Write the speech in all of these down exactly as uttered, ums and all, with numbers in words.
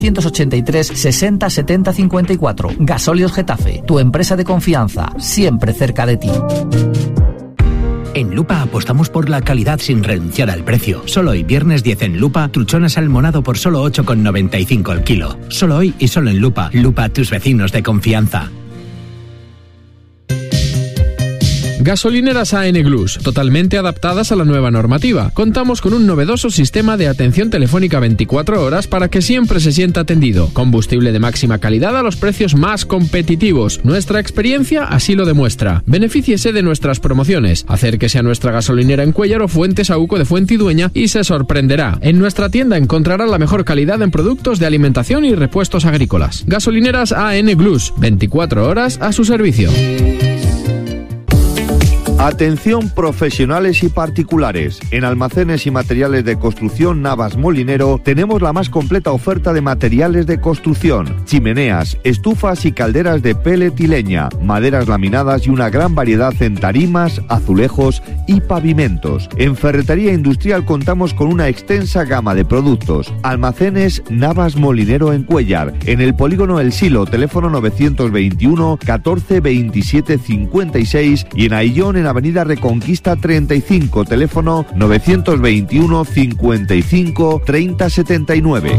ciento ochenta y tres, sesenta, setenta, cincuenta y cuatro. Gasóleos Getafe, tu empresa de confianza, siempre cerca de ti. En Lupa apostamos por la calidad sin renunciar al precio. Solo hoy, viernes diez en Lupa, truchón salmonado por solo ocho con noventa y cinco el kilo. Solo hoy y solo en Lupa. Lupa, tus vecinos de confianza. Gasolineras A N Glus, totalmente adaptadas a la nueva normativa. Contamos con un novedoso sistema de atención telefónica veinticuatro horas para que siempre se sienta atendido. Combustible de máxima calidad a los precios más competitivos. Nuestra experiencia así lo demuestra. Benefíciese de nuestras promociones. Acérquese a nuestra gasolinera en Cuéllar o Fuentes Saúco de Fuentidueña y se sorprenderá. En nuestra tienda encontrará la mejor calidad en productos de alimentación y repuestos agrícolas. Gasolineras A N Glus, veinticuatro horas a su servicio. Atención profesionales y particulares. En Almacenes y Materiales de Construcción Navas Molinero tenemos la más completa oferta de materiales de construcción. Chimeneas, estufas y calderas de pellet y leña, maderas laminadas y una gran variedad en tarimas, azulejos y pavimentos. En Ferretería Industrial contamos con una extensa gama de productos. Almacenes Navas Molinero en Cuéllar. En el Polígono El Silo, teléfono novecientos veintiuno, catorce, veintisiete, cincuenta y seis y en Aillón en Avenida Reconquista treinta y cinco, teléfono novecientos veintiuno, cincuenta y cinco, treinta, setenta y nueve.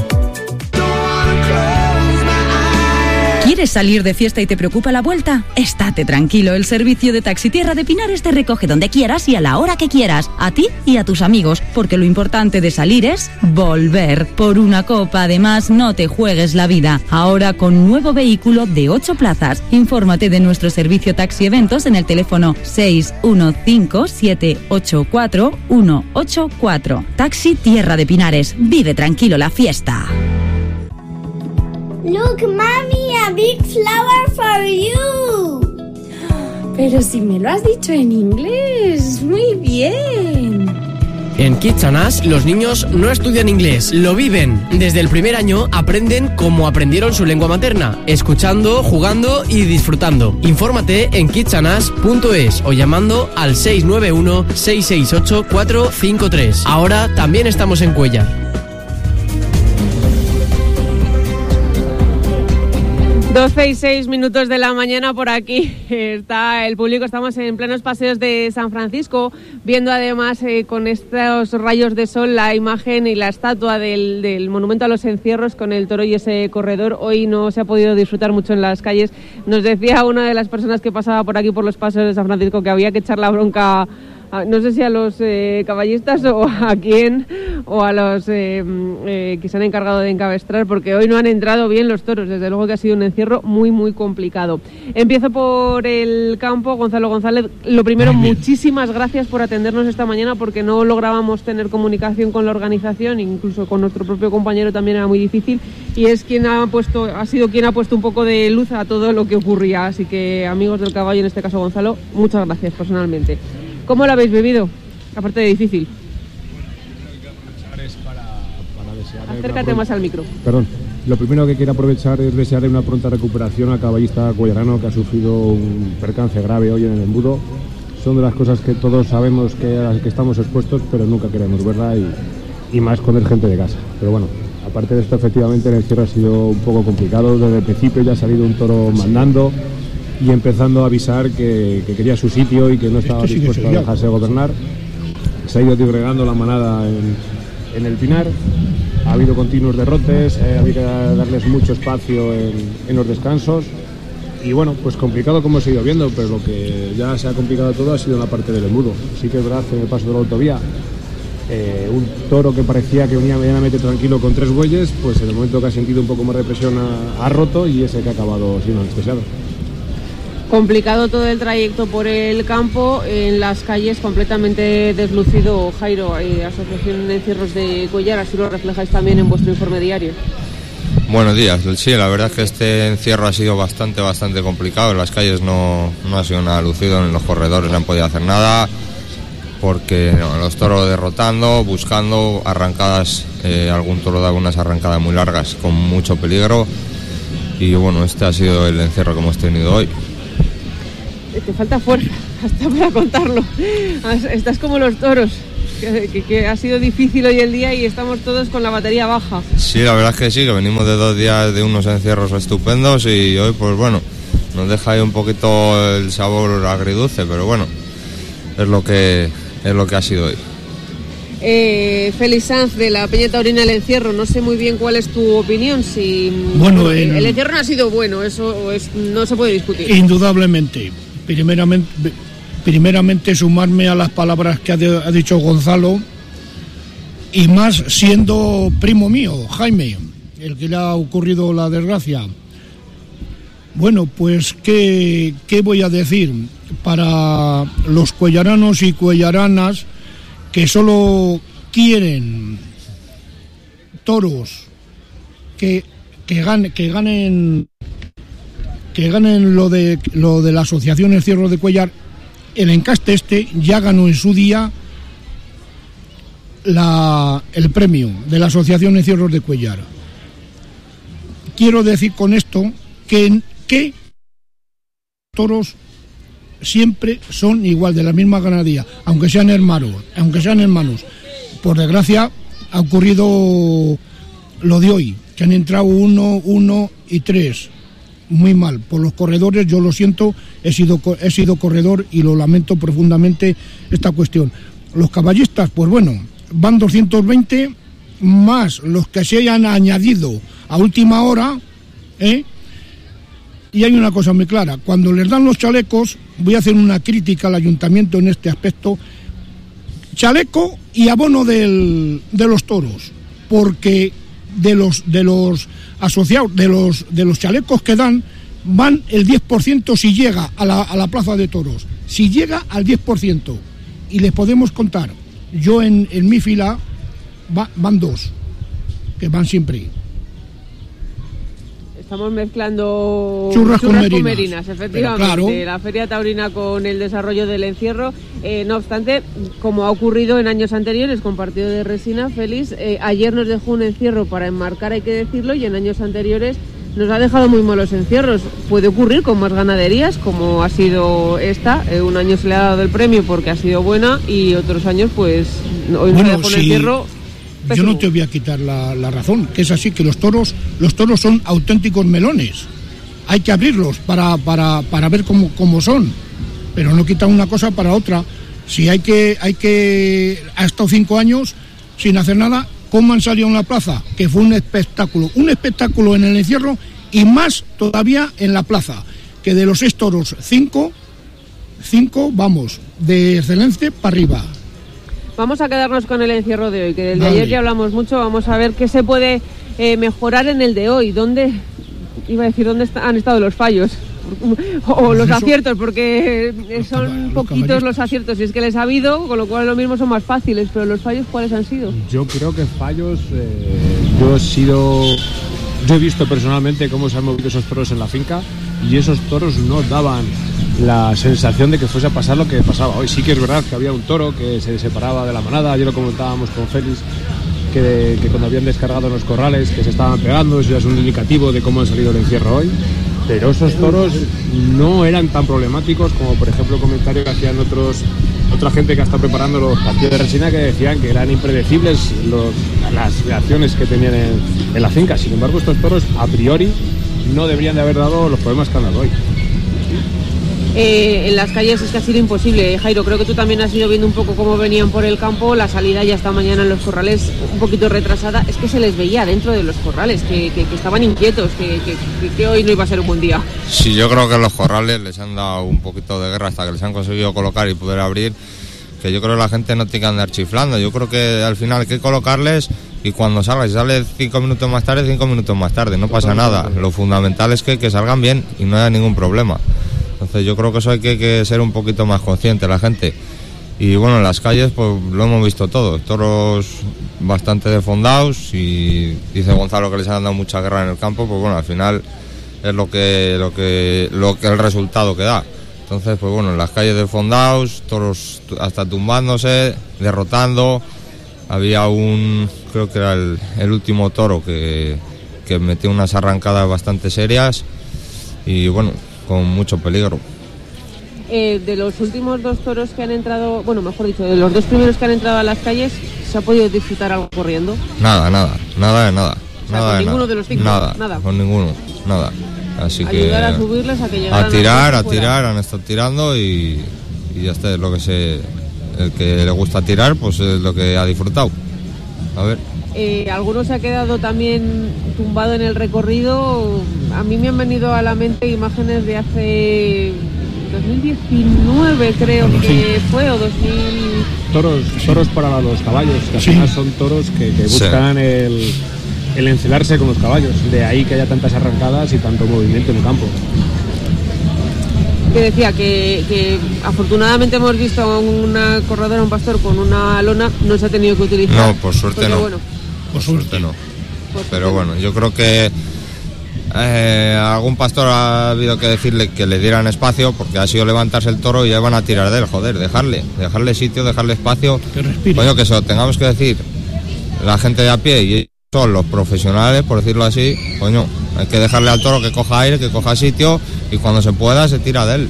¿Quieres salir de fiesta y te preocupa la vuelta? Estate tranquilo, el servicio de Taxi Tierra de Pinares te recoge donde quieras y a la hora que quieras, a ti y a tus amigos, porque lo importante de salir es volver. Por una copa, además, no te juegues la vida. Ahora con nuevo vehículo de ocho plazas. Infórmate de nuestro servicio Taxi Eventos en el teléfono seis uno cinco, siete ocho cuatro, uno ocho cuatro. Taxi Tierra de Pinares. Vive tranquilo la fiesta. Look, Mommy, a big flower for you. Pero si me lo has dicho en inglés, muy bien. En Kids and Us, los niños no estudian inglés, lo viven. Desde el primer año aprenden como aprendieron su lengua materna, escuchando, jugando y disfrutando. Infórmate en kids and us punto es o llamando al seis nueve uno, seis seis ocho, cuatro cinco tres. Ahora también estamos en Cuéllar. doce y seis minutos de la mañana por aquí está el público, estamos en plenos paseos de San Francisco, viendo además eh, con estos rayos de sol la imagen y la estatua del, del monumento a los encierros con el toro y ese corredor. Hoy no se ha podido disfrutar mucho en las calles. Nos decía una de las personas que pasaba por aquí por los paseos de San Francisco que había que echar la bronca a, no sé si a los eh, caballistas o a quién, o a los eh, eh, que se han encargado de encabestrar, porque hoy no han entrado bien los toros. Desde luego que ha sido un encierro muy, muy complicado. Empiezo por el campo. Gonzalo González, lo primero, muchísimas gracias por atendernos esta mañana, porque no lográbamos tener comunicación con la organización, incluso con nuestro propio compañero también era muy difícil, y es quien ha puesto, ha sido quien ha puesto un poco de luz a todo lo que ocurría. Así que, amigos del caballo, en este caso Gonzalo, muchas gracias personalmente. ¿Cómo lo habéis vivido? Aparte de difícil. Para, para Acércate más al micro. Perdón. Lo primero que quiero aprovechar es desearle una pronta recuperación al caballista cuellarano que ha sufrido un percance grave hoy en el embudo. Son de las cosas que todos sabemos que a las que estamos expuestos, pero nunca queremos verla y, y más con el gente de casa. Pero bueno, aparte de esto, efectivamente el encierro ha sido un poco complicado. Desde el principio ya ha salido un toro mandando y empezando a avisar que, que quería su sitio y que no estaba sí dispuesto a dejarse gobernar. Se ha ido disgregando la manada en, en el Pinar, ha habido continuos derrotes, eh, ha habido que darles mucho espacio en, en los descansos y bueno, pues complicado como se ha ido viendo, pero lo que ya se ha complicado todo ha sido en la parte del embudo. Sí que es verdad que en el paso de la autovía, eh, un toro que parecía que venía medianamente tranquilo con tres bueyes, pues en el momento que ha sentido un poco más de presión ha, ha roto y ese que ha acabado siendo anestesiado. Complicado todo el trayecto por el campo, en las calles completamente deslucido. Jairo, eh, Asociación de Encierros de Cuéllar, así lo reflejáis también en vuestro informe diario. Buenos días. Sí, la verdad es que este encierro ha sido bastante, bastante complicado. En las calles no, no ha sido nada lucido, en los corredores no han podido hacer nada, porque no, los toros derrotando, buscando arrancadas, eh, algún toro de algunas arrancadas muy largas con mucho peligro. Y bueno, este ha sido el encierro que hemos tenido hoy. Te falta fuerza hasta para contarlo. Estás como los toros. que, que, que ha sido difícil hoy el día y estamos todos con la batería baja. Sí, la verdad es que sí, que venimos de dos días de unos encierros estupendos y hoy pues bueno, nos deja ahí un poquito el sabor agridulce, pero bueno, es lo que, es lo que ha sido hoy. Eh, Félix Sanz, de la Peña Taurina El Encierro, no sé muy bien cuál es tu opinión. Si bueno, en... el encierro no ha sido bueno, eso es, no se puede discutir. Indudablemente. Primeramente, primeramente sumarme a las palabras que ha, de, ha dicho Gonzalo, y más siendo primo mío, Jaime, el que le ha ocurrido la desgracia. Bueno, pues qué, qué voy a decir para los cuellaranos y cuellaranas que solo quieren toros que, que, gane, que ganen que ganen lo de lo de la Asociación Encierro de Cuellar. El encaste este ya ganó en su día la, el premio de la Asociación Encierro de Cuellar. Quiero decir con esto que, que toros siempre son igual, de la misma ganadería, aunque sean hermanos, aunque sean hermanos. Por desgracia ha ocurrido lo de hoy, que han entrado uno, uno y tres. Muy mal. Por los corredores, yo lo siento, he sido, he sido corredor y lo lamento profundamente esta cuestión. Los caballistas, pues bueno, van doscientos veinte más los que se hayan añadido a última hora, ¿eh? Y hay una cosa muy clara, cuando les dan los chalecos, voy a hacer una crítica al ayuntamiento en este aspecto, chaleco y abono del, de los toros, porque de los de los asociados, de los de los chalecos que dan, van el diez por ciento si llega a la, a la plaza de toros, si llega al diez por ciento, y les podemos contar, yo en, en mi fila va, van dos, que van siempre. Estamos mezclando churras, churras con con merinas, merinas, efectivamente, claro. La feria taurina con el desarrollo del encierro. Eh, no obstante, como ha ocurrido en años anteriores con partido de resina, Félix, eh, ayer nos dejó un encierro para enmarcar, hay que decirlo, y en años anteriores nos ha dejado muy malos encierros. Puede ocurrir con más ganaderías, como ha sido esta. Eh, un año se le ha dado el premio porque ha sido buena y otros años, pues, hoy nos bueno, dejó un sí. encierro. Yo no te voy a quitar la, la razón, que es así, que los toros los toros son auténticos melones. Hay que abrirlos para, para, para ver cómo, cómo son, pero no quitan una cosa para otra. Si hay que, hay que, ha estado cinco años sin hacer nada, ¿cómo han salido en la plaza? Que fue un espectáculo, un espectáculo en el encierro y más todavía en la plaza, que de los seis toros, cinco, cinco, vamos, de excelencia para arriba. Vamos a quedarnos con el encierro de hoy, que del de vale. ayer ya hablamos mucho. Vamos a ver qué se puede eh, mejorar en el de hoy. ¿Dónde, iba a decir, dónde está, han estado los fallos? O, o los aciertos, porque son los poquitos los aciertos, y es que les ha habido, con lo cual lo mismo son más fáciles, pero los fallos, ¿cuáles han sido? Yo creo que fallos, eh, yo he sido... Yo he visto personalmente cómo se han movido esos toros en la finca y esos toros no daban la sensación de que fuese a pasar lo que pasaba hoy. Sí que es verdad que había un toro que se separaba de la manada, ayer lo comentábamos con Félix, que, que cuando habían descargado los corrales que se estaban pegando, eso ya es un indicativo de cómo ha salido el encierro hoy, pero esos toros no eran tan problemáticos como por ejemplo el comentario que hacían otros otra gente que ha estado preparando los partidos de resina, que decían que eran impredecibles los, las reacciones que tenían en, en la finca. Sin embargo, estos toros a priori no deberían de haber dado los problemas que han dado hoy. Eh, en las calles es que ha sido imposible, Jairo. Creo que tú también has ido viendo un poco cómo venían por el campo. La salida ya esta mañana en los corrales un poquito retrasada. Es que se les veía dentro de los corrales que, que, que estaban inquietos, que, que, que hoy no iba a ser un buen día. Sí, yo creo que los corrales les han dado un poquito de guerra hasta que les han conseguido colocar y poder abrir, que yo creo que la gente no tiene que andar chiflando. Yo creo que al final hay que colocarles y cuando salga, si sale cinco minutos más tarde, cinco minutos más tarde, no pasa nada. Lo fundamental es que, que salgan bien y no haya ningún problema. Entonces yo creo que eso hay que, que ser un poquito más consciente la gente. Y bueno, en las calles pues lo hemos visto todo, toros bastante defondados, y dice Gonzalo que les han dado mucha guerra en el campo, pues bueno, al final es lo que lo que lo que el resultado que da. Entonces pues bueno, en las calles defondados, toros hasta tumbándose, derrotando. Había un, creo que era el, el último toro que, que metió unas arrancadas bastante serias y bueno, con mucho peligro. Eh, de los últimos dos toros que han entrado, bueno, mejor dicho, de los dos primeros que han entrado a las calles, ¿se ha podido disfrutar algo corriendo? Nada, nada, nada de nada. O sea, nada con de ninguno nada. de los cinco, nada, nada. Con ninguno, nada. Así Ayudar que a subirles a que llegaran a tirar, a a tirar, han estado tirando y, y ya está, es lo que se, el que le gusta tirar, pues es lo que ha disfrutado. A ver. Eh, algunos se ha quedado también tumbado en el recorrido. A mí me han venido a la mente imágenes de hace dos mil diecinueve, creo bueno, que sí. fue, o dos mil... Toros, toros para los caballos, que al Sí. final son toros que, que buscan Sí. el, el encelarse con los caballos. De ahí que haya tantas arrancadas y tanto movimiento en el campo. Que decía que, que afortunadamente hemos visto a una corredora, un pastor con una lona, no se ha tenido que utilizar. No, por suerte porque, no. Bueno, Por suerte no. Por Pero suerte. bueno, yo creo que eh, algún pastor ha habido que decirle que le dieran espacio, porque ha sido levantarse el toro y ya van a tirar de él, joder, dejarle, dejarle sitio, dejarle espacio. Que respire. Coño, que eso tengamos que decir la gente de a pie y son los profesionales, por decirlo así, coño, hay que dejarle al toro que coja aire, que coja sitio y cuando se pueda se tira de él.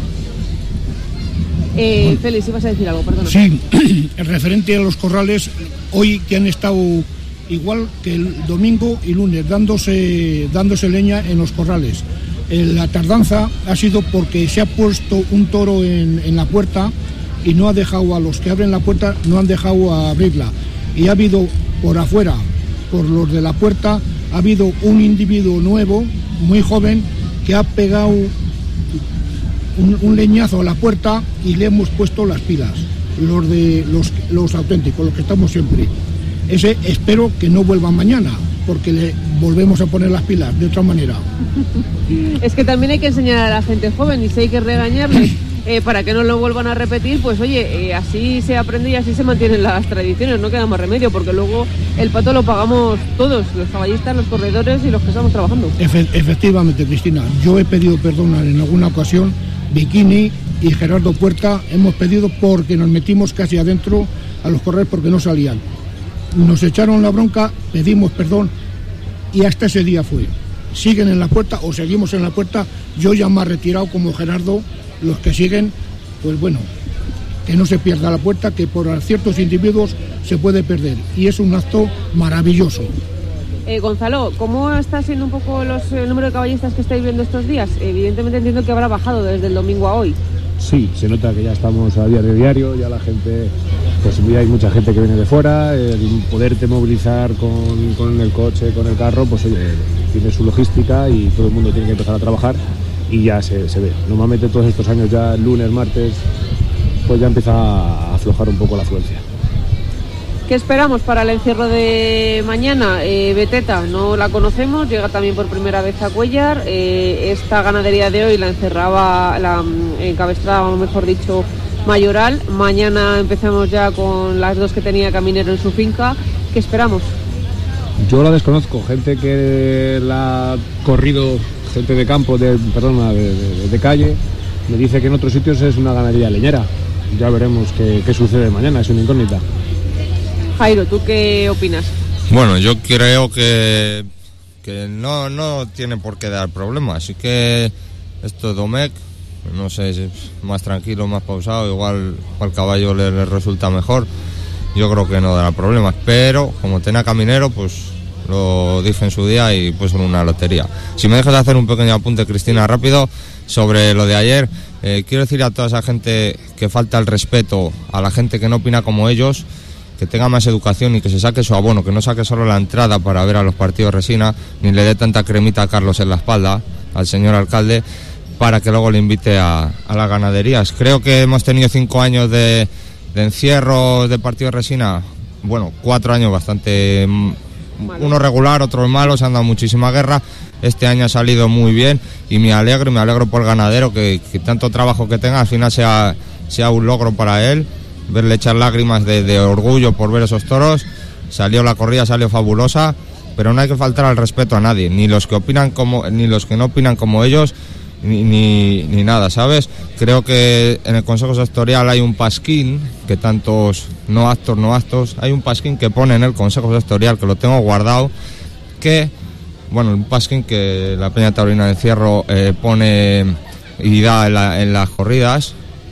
Eh, Félix, ibas a decir algo, perdona. Sí, referente a los corrales, hoy que han estado igual que el domingo y lunes dándose, dándose leña en los corrales. Eh, la tardanza ha sido porque se ha puesto un toro en, en la puerta y no ha dejado a los que abren la puerta, no han dejado a abrirla. Y ha habido por afuera, por los de la puerta, ha habido un individuo nuevo, muy joven, que ha pegado un, un leñazo a la puerta y le hemos puesto las pilas, los de los, los auténticos, los que estamos siempre. Ese espero que no vuelva mañana, porque le volvemos a poner las pilas de otra manera. Es que también hay que enseñar a la gente joven y si hay que regañarles eh, para que no lo vuelvan a repetir, pues oye, eh, así se aprende y así se mantienen las tradiciones, no queda más remedio, porque luego el pato lo pagamos todos, los caballistas, los corredores y los que estamos trabajando. Efe, efectivamente, Cristina, yo he pedido perdón en alguna ocasión, Bikini y Gerardo Puerta hemos pedido porque nos metimos casi adentro a los corredores porque no salían. Nos echaron la bronca, pedimos perdón y hasta ese día fue. Siguen en la puerta o seguimos en la puerta, yo ya me he retirado como Gerardo, los que siguen, pues bueno, que no se pierda la puerta, que por ciertos individuos se puede perder y es un acto maravilloso. Eh, Gonzalo, ¿cómo está siendo un poco los, el número de caballistas que estáis viendo estos días? Evidentemente entiendo que habrá bajado desde el domingo a hoy. Sí, se nota que ya estamos a día de diario, ya la gente, pues hay mucha gente que viene de fuera, el poderte movilizar con, con el coche, con el carro, pues oye, tiene su logística y todo el mundo tiene que empezar a trabajar y ya se, se ve. Normalmente todos estos años ya lunes, martes, pues ya empieza a aflojar un poco la afluencia. ¿Qué esperamos para el encierro de mañana? Eh, Beteta, no la conocemos, llega también por primera vez a Cuéllar. Eh, esta ganadería de hoy la encerraba, la encabestraba, mejor dicho, Mayoral. Mañana empezamos ya con las dos que tenía Caminero en su finca. ¿Qué esperamos? Yo la desconozco, gente que la ha corrido, gente de campo, de, perdona, de, de, de calle, me dice que en otros sitios es una ganadería leñera. Ya veremos qué, qué sucede mañana, es una incógnita. Jairo, ¿tú qué opinas? Bueno, yo creo que, que no, no tiene por qué dar problemas, así que esto Domecq, no sé, si es más tranquilo, más pausado, igual al caballo le, le resulta mejor, yo creo que no dará problemas, pero como tenía Caminero, pues lo dije en su día y pues en una lotería. Si me dejas hacer un pequeño apunte, Cristina, rápido, sobre lo de ayer, eh, quiero decir a toda esa gente que falta el respeto a la gente que no opina como ellos, que tenga más educación y que se saque su abono, que no saque solo la entrada para ver a los partidos Resina, ni le dé tanta cremita a Carlos en la espalda, al señor alcalde, para que luego le invite a, a las ganaderías. Creo que hemos tenido cinco años de, de encierro de partidos Resina, bueno, cuatro años bastante, uno regular, otros malos, se han dado muchísima guerra. Este año ha salido muy bien y me alegro, me alegro por el ganadero, que, que tanto trabajo que tenga, al final sea, sea un logro para él. Verle echar lágrimas de, de orgullo por ver esos toros. Salió la corrida, salió fabulosa, pero no hay que faltar al respeto a nadie, ni los que opinan como, ni los que no opinan como ellos, ni, ni, ni nada, ¿sabes? Creo que en el Consejo Sectorial hay un pasquín, que tantos no actos, no actos, hay un pasquín que pone en el Consejo Sectorial, que lo tengo guardado, que, bueno, un pasquín que la Peña Taurina de Encierro eh, pone y da en, la, en las corridas,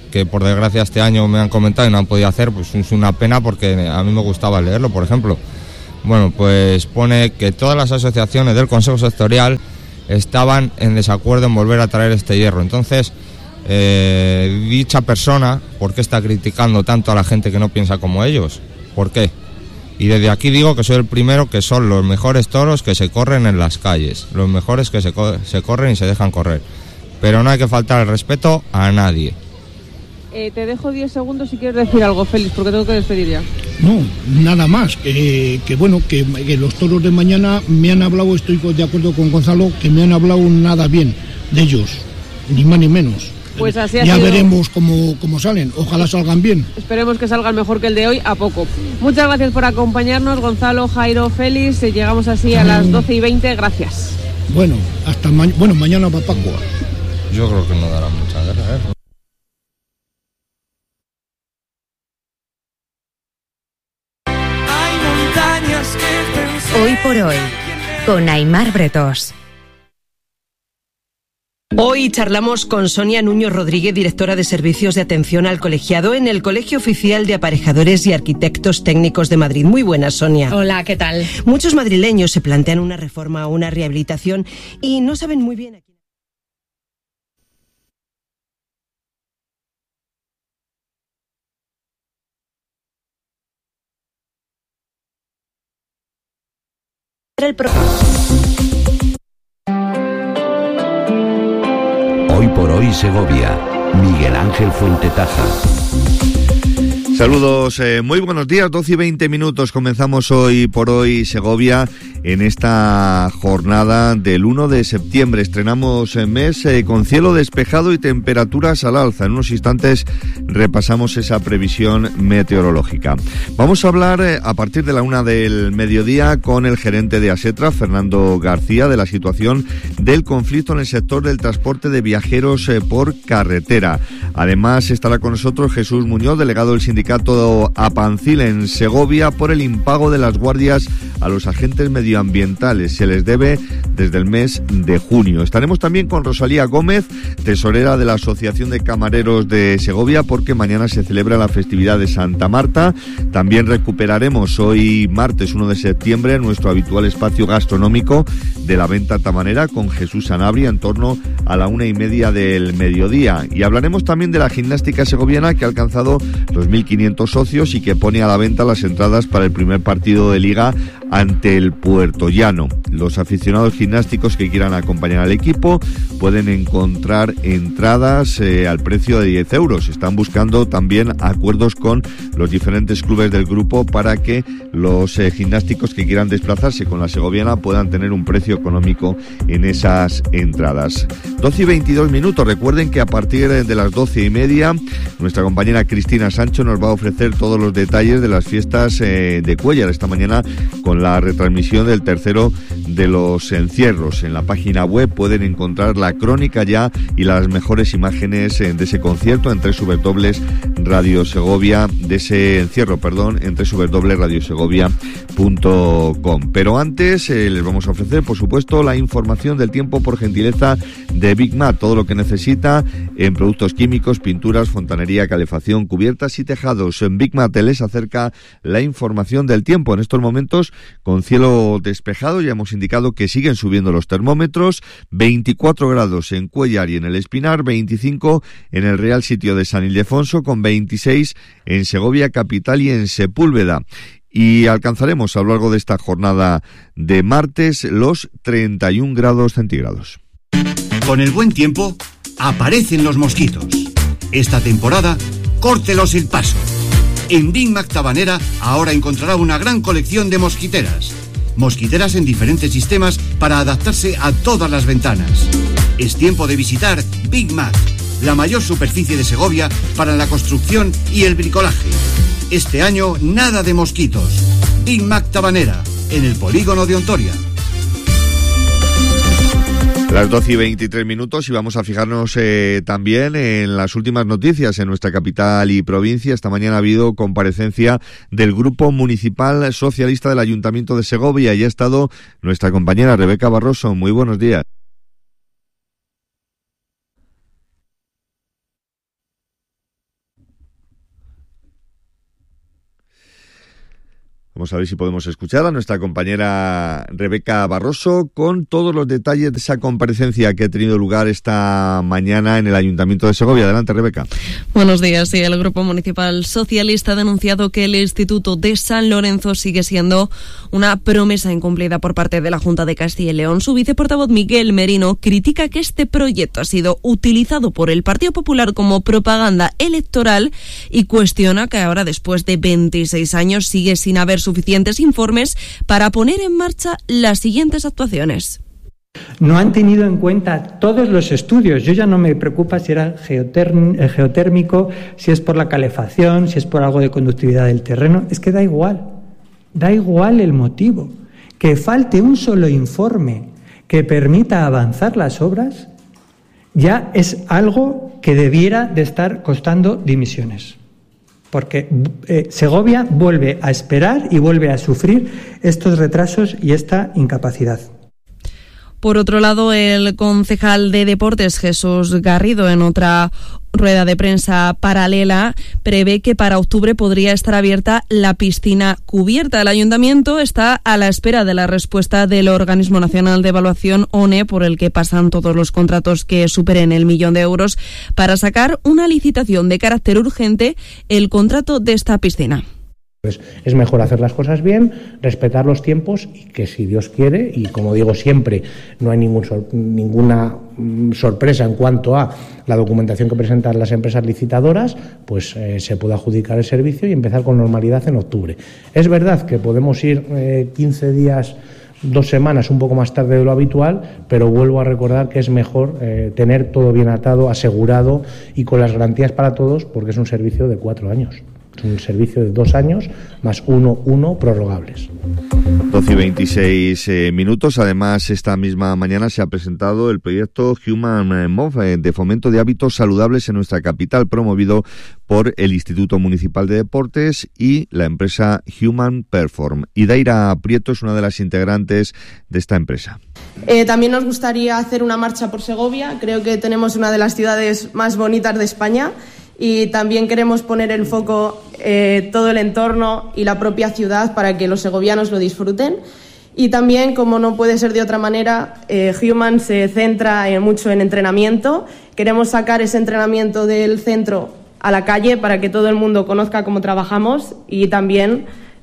que por desgracia este año me han comentado y no han podido hacer, pues es una pena porque a mí me gustaba leerlo, por ejemplo. Bueno, pues pone que todas las asociaciones del Consejo Sectorial estaban en desacuerdo en volver a traer este hierro. Entonces, eh, dicha persona, ¿por qué está criticando tanto a la gente que no piensa como ellos? ¿Por qué? Y desde aquí digo que soy el primero, que son los mejores toros que se corren en las calles, los mejores que se, co- se corren y se dejan correr. Pero no hay que faltar el respeto a nadie. Eh, te dejo diez segundos si quieres decir algo, Félix, porque tengo que despedir ya. No, nada más, que, que bueno, que, que los toros de mañana me han hablado, estoy de acuerdo con Gonzalo, que me han hablado nada bien de ellos, ni más ni menos. Pues así ha ya sido. veremos cómo, cómo salen, ojalá salgan bien. Esperemos que salgan mejor que el de hoy, a poco. Muchas gracias por acompañarnos, Gonzalo, Jairo, Félix. Llegamos así a las doce y veinte, gracias. Bueno, hasta ma- bueno, mañana va Pascua. Yo creo que no dará mucha guerra, ¿eh? Hoy por hoy, con Aimar Bretos. Hoy charlamos con Sonia Nuño Rodríguez, directora de Servicios de Atención al Colegiado en el Colegio Oficial de Aparejadores y Arquitectos Técnicos de Madrid. Muy buenas, Sonia. Hola, ¿qué tal? Muchos madrileños se plantean una reforma o una rehabilitación y no saben muy bien a quién. El pro- Hoy por hoy Segovia, Miguel Ángel Fuentetaja. Saludos, eh, muy buenos días, doce y veinte minutos, comenzamos hoy por hoy Segovia en esta jornada del uno de septiembre, estrenamos el mes eh, con cielo despejado y temperaturas al alza. En unos instantes repasamos esa previsión meteorológica. Vamos a hablar eh, a partir de la una del mediodía con el gerente de ASETRA, Fernando García, de la situación del conflicto en el sector del transporte de viajeros eh, por carretera. Además estará con nosotros Jesús Muñoz, delegado del sindicato Apancil en Segovia, por el impago de las guardias a los agentes medioambientales. Se les debe desde el mes de junio. Estaremos también con Rosalía Gómez, tesorera de la Asociación de Camareros de Segovia, porque mañana se celebra la festividad de Santa Marta. También recuperaremos hoy martes uno de septiembre nuestro habitual espacio gastronómico de la venta tabanera con Jesús Sanabria en torno a la una y media del mediodía. Y hablaremos también de la gimnástica segoviana, que ha alcanzado los mil quinientos socios y que pone a la venta las entradas para el primer partido de Liga ante el Puertollano. Los aficionados gimnásticos que quieran acompañar al equipo pueden encontrar entradas eh, al precio de diez euros. Están buscando también acuerdos con los diferentes clubes del grupo para que los eh, gimnásticos que quieran desplazarse con la segoviana puedan tener un precio económico en esas entradas. doce y veintidós minutos. Recuerden que a partir de las doce y media nuestra compañera Cristina Sancho nos va a ofrecer todos los detalles de las fiestas eh, de Cuéllar esta mañana con la retransmisión del tercero de los encierros. En la página web pueden encontrar la crónica ya y las mejores imágenes eh, de ese concierto en doble u doble u doble u punto radio segovia, de ese encierro, perdón, en doble u doble u doble u punto radio segovia punto com. Pero antes eh, les vamos a ofrecer, por supuesto, la información del tiempo por gentileza de Big Mat, todo lo que necesita en productos químicos, pinturas, fontanería, calefacción, cubiertas y tejados. En Big Mat les acerca la información del tiempo. En estos momentos, con cielo despejado, ya hemos indicado que siguen subiendo los termómetros, veinticuatro grados en Cuéllar y en el Espinar, veinticinco en el Real Sitio de San Ildefonso, con veintiséis en Segovia capital y en Sepúlveda. Y alcanzaremos a lo largo de esta jornada de martes los treinta y un grados centígrados. Con el buen tiempo, aparecen los mosquitos. Esta temporada, córtelos el paso. En Big Mac Tabanera ahora encontrará una gran colección de mosquiteras. Mosquiteras en diferentes sistemas para adaptarse a todas las ventanas. Es tiempo de visitar Big Mac, la mayor superficie de Segovia para la construcción y el bricolaje. Este año, nada de mosquitos. Big Mac Tabanera, en el polígono de Ontoria. Las doce y veintitrés minutos y vamos a fijarnos eh, también en las últimas noticias en nuestra capital y provincia. Esta mañana ha habido comparecencia del Grupo Municipal Socialista del Ayuntamiento de Segovia y ha estado nuestra compañera Rebeca Barroso. Muy buenos días. Vamos a ver si podemos escuchar a nuestra compañera Rebeca Barroso con todos los detalles de esa comparecencia que ha tenido lugar esta mañana en el Ayuntamiento de Segovia. Adelante, Rebeca. Buenos días. Sí, el Grupo Municipal Socialista ha denunciado que el Instituto de San Lorenzo sigue siendo una promesa incumplida por parte de la Junta de Castilla y León. Su viceportavoz Miguel Merino critica que este proyecto ha sido utilizado por el Partido Popular como propaganda electoral y cuestiona que ahora, después de veintiséis años, sigue sin haber suficientes informes para poner en marcha las siguientes actuaciones. No han tenido en cuenta todos los estudios. Yo ya no me preocupa si era geoterm- geotérmico, si es por la calefacción, si es por algo de conductividad del terreno. Es que da igual. Da igual el motivo. Que falte un solo informe que permita avanzar las obras ya es algo que debiera de estar costando dimisiones. Porque eh, Segovia vuelve a esperar y vuelve a sufrir estos retrasos y esta incapacidad. Por otro lado, el concejal de Deportes, Jesús Garrido, en otra rueda de prensa paralela, prevé que para octubre podría estar abierta la piscina cubierta. El Ayuntamiento está a la espera de la respuesta del Organismo Nacional de Evaluación, O N E, por el que pasan todos los contratos que superen el millón de euros, para sacar una licitación de carácter urgente el contrato de esta piscina. Pues es mejor hacer las cosas bien, respetar los tiempos y que, si Dios quiere, y como digo siempre, no hay ningún sor- ninguna mm, sorpresa en cuanto a la documentación que presentan las empresas licitadoras, pues eh, se puede adjudicar el servicio y empezar con normalidad en octubre. Es verdad que podemos ir eh, quince días, dos semanas, un poco más tarde de lo habitual, pero vuelvo a recordar que es mejor eh, tener todo bien atado, asegurado y con las garantías para todos, porque es un servicio de cuatro años. Un servicio de dos años más uno, uno prorrogables. doce y veintiséis eh, minutos. Además, esta misma mañana se ha presentado el proyecto Human Move eh, de fomento de hábitos saludables en nuestra capital, promovido por el Instituto Municipal de Deportes y la empresa Human Perform. Idaira Prieto es una de las integrantes de esta empresa. Eh, también nos gustaría hacer una marcha por Segovia. Creo que tenemos una de las ciudades más bonitas de España. Y también queremos poner el foco eh, todo el entorno y la propia ciudad para que los segovianos lo disfruten. Y también, como no puede ser de otra manera, eh, Human se centra en, mucho en entrenamiento. Queremos sacar ese entrenamiento del centro a la calle para que todo el mundo conozca cómo trabajamos y también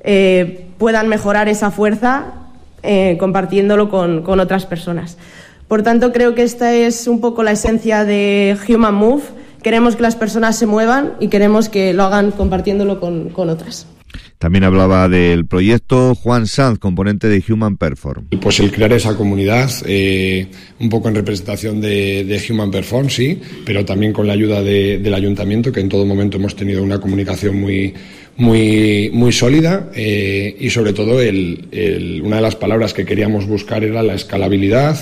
eh, puedan mejorar esa fuerza eh, compartiéndolo con, con otras personas. Por tanto, creo que esta es un poco la esencia de Human Move. Queremos que las personas se muevan y queremos que lo hagan compartiéndolo con, con otras. También hablaba del proyecto Juan Sanz, componente de Human Perform. Pues el crear esa comunidad, eh, un poco en representación de, de Human Perform, sí, pero también con la ayuda de, del Ayuntamiento, que en todo momento hemos tenido una comunicación muy, muy, muy sólida eh, y sobre todo el, el, una de las palabras que queríamos buscar era la escalabilidad,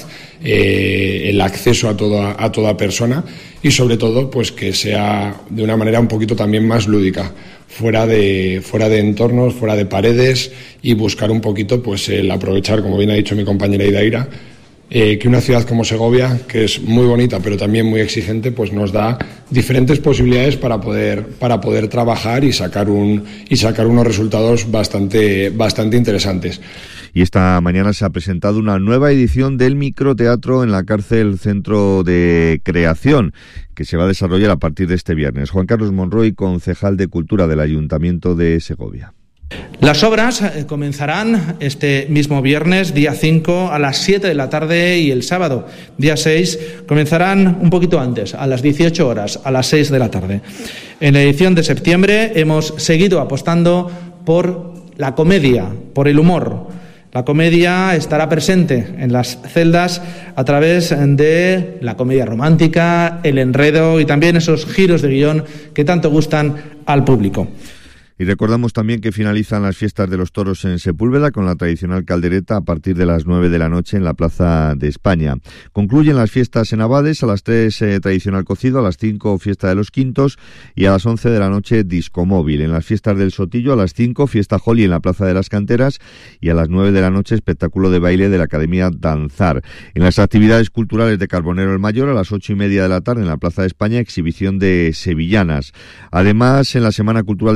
eh, el acceso a toda, a toda persona y sobre todo pues que sea de una manera un poquito también más lúdica, fuera de, fuera de entornos, fuera de paredes y buscar un poquito pues el aprovechar, como bien ha dicho mi compañera Idaira, eh, que una ciudad como Segovia, que es muy bonita pero también muy exigente, pues nos da diferentes posibilidades para poder, para poder trabajar y sacar un, y sacar unos resultados bastante, bastante interesantes. Y esta mañana se ha presentado una nueva edición del microteatro en la cárcel Centro de Creación, que se va a desarrollar a partir de este viernes. Juan Carlos Monroy, concejal de Cultura del Ayuntamiento de Segovia. Las obras comenzarán este mismo viernes, día cinco, a las siete de la tarde y el sábado, día seis, comenzarán un poquito antes, a las dieciocho horas, a las seis de la tarde. En la edición de septiembre hemos seguido apostando por la comedia, por el humor. La comedia estará presente en las celdas a través de la comedia romántica, el enredo y también esos giros de guión que tanto gustan al público. Y recordamos también que finalizan las fiestas de los toros en Sepúlveda con la tradicional caldereta a partir de las nueve de la noche en la Plaza de España. Concluyen las fiestas en Abades, a las tres eh, tradicional cocido, a las cinco fiesta de los quintos y a las once de la noche disco móvil. En las fiestas del Sotillo a las cinco fiesta Holly en la Plaza de las Canteras y a las nueve de la noche espectáculo de baile de la Academia Danzar. En las actividades culturales de Carbonero el Mayor a las ocho y media de la tarde en la Plaza de España exhibición de sevillanas. Además, en la Semana Cultural de Balsaín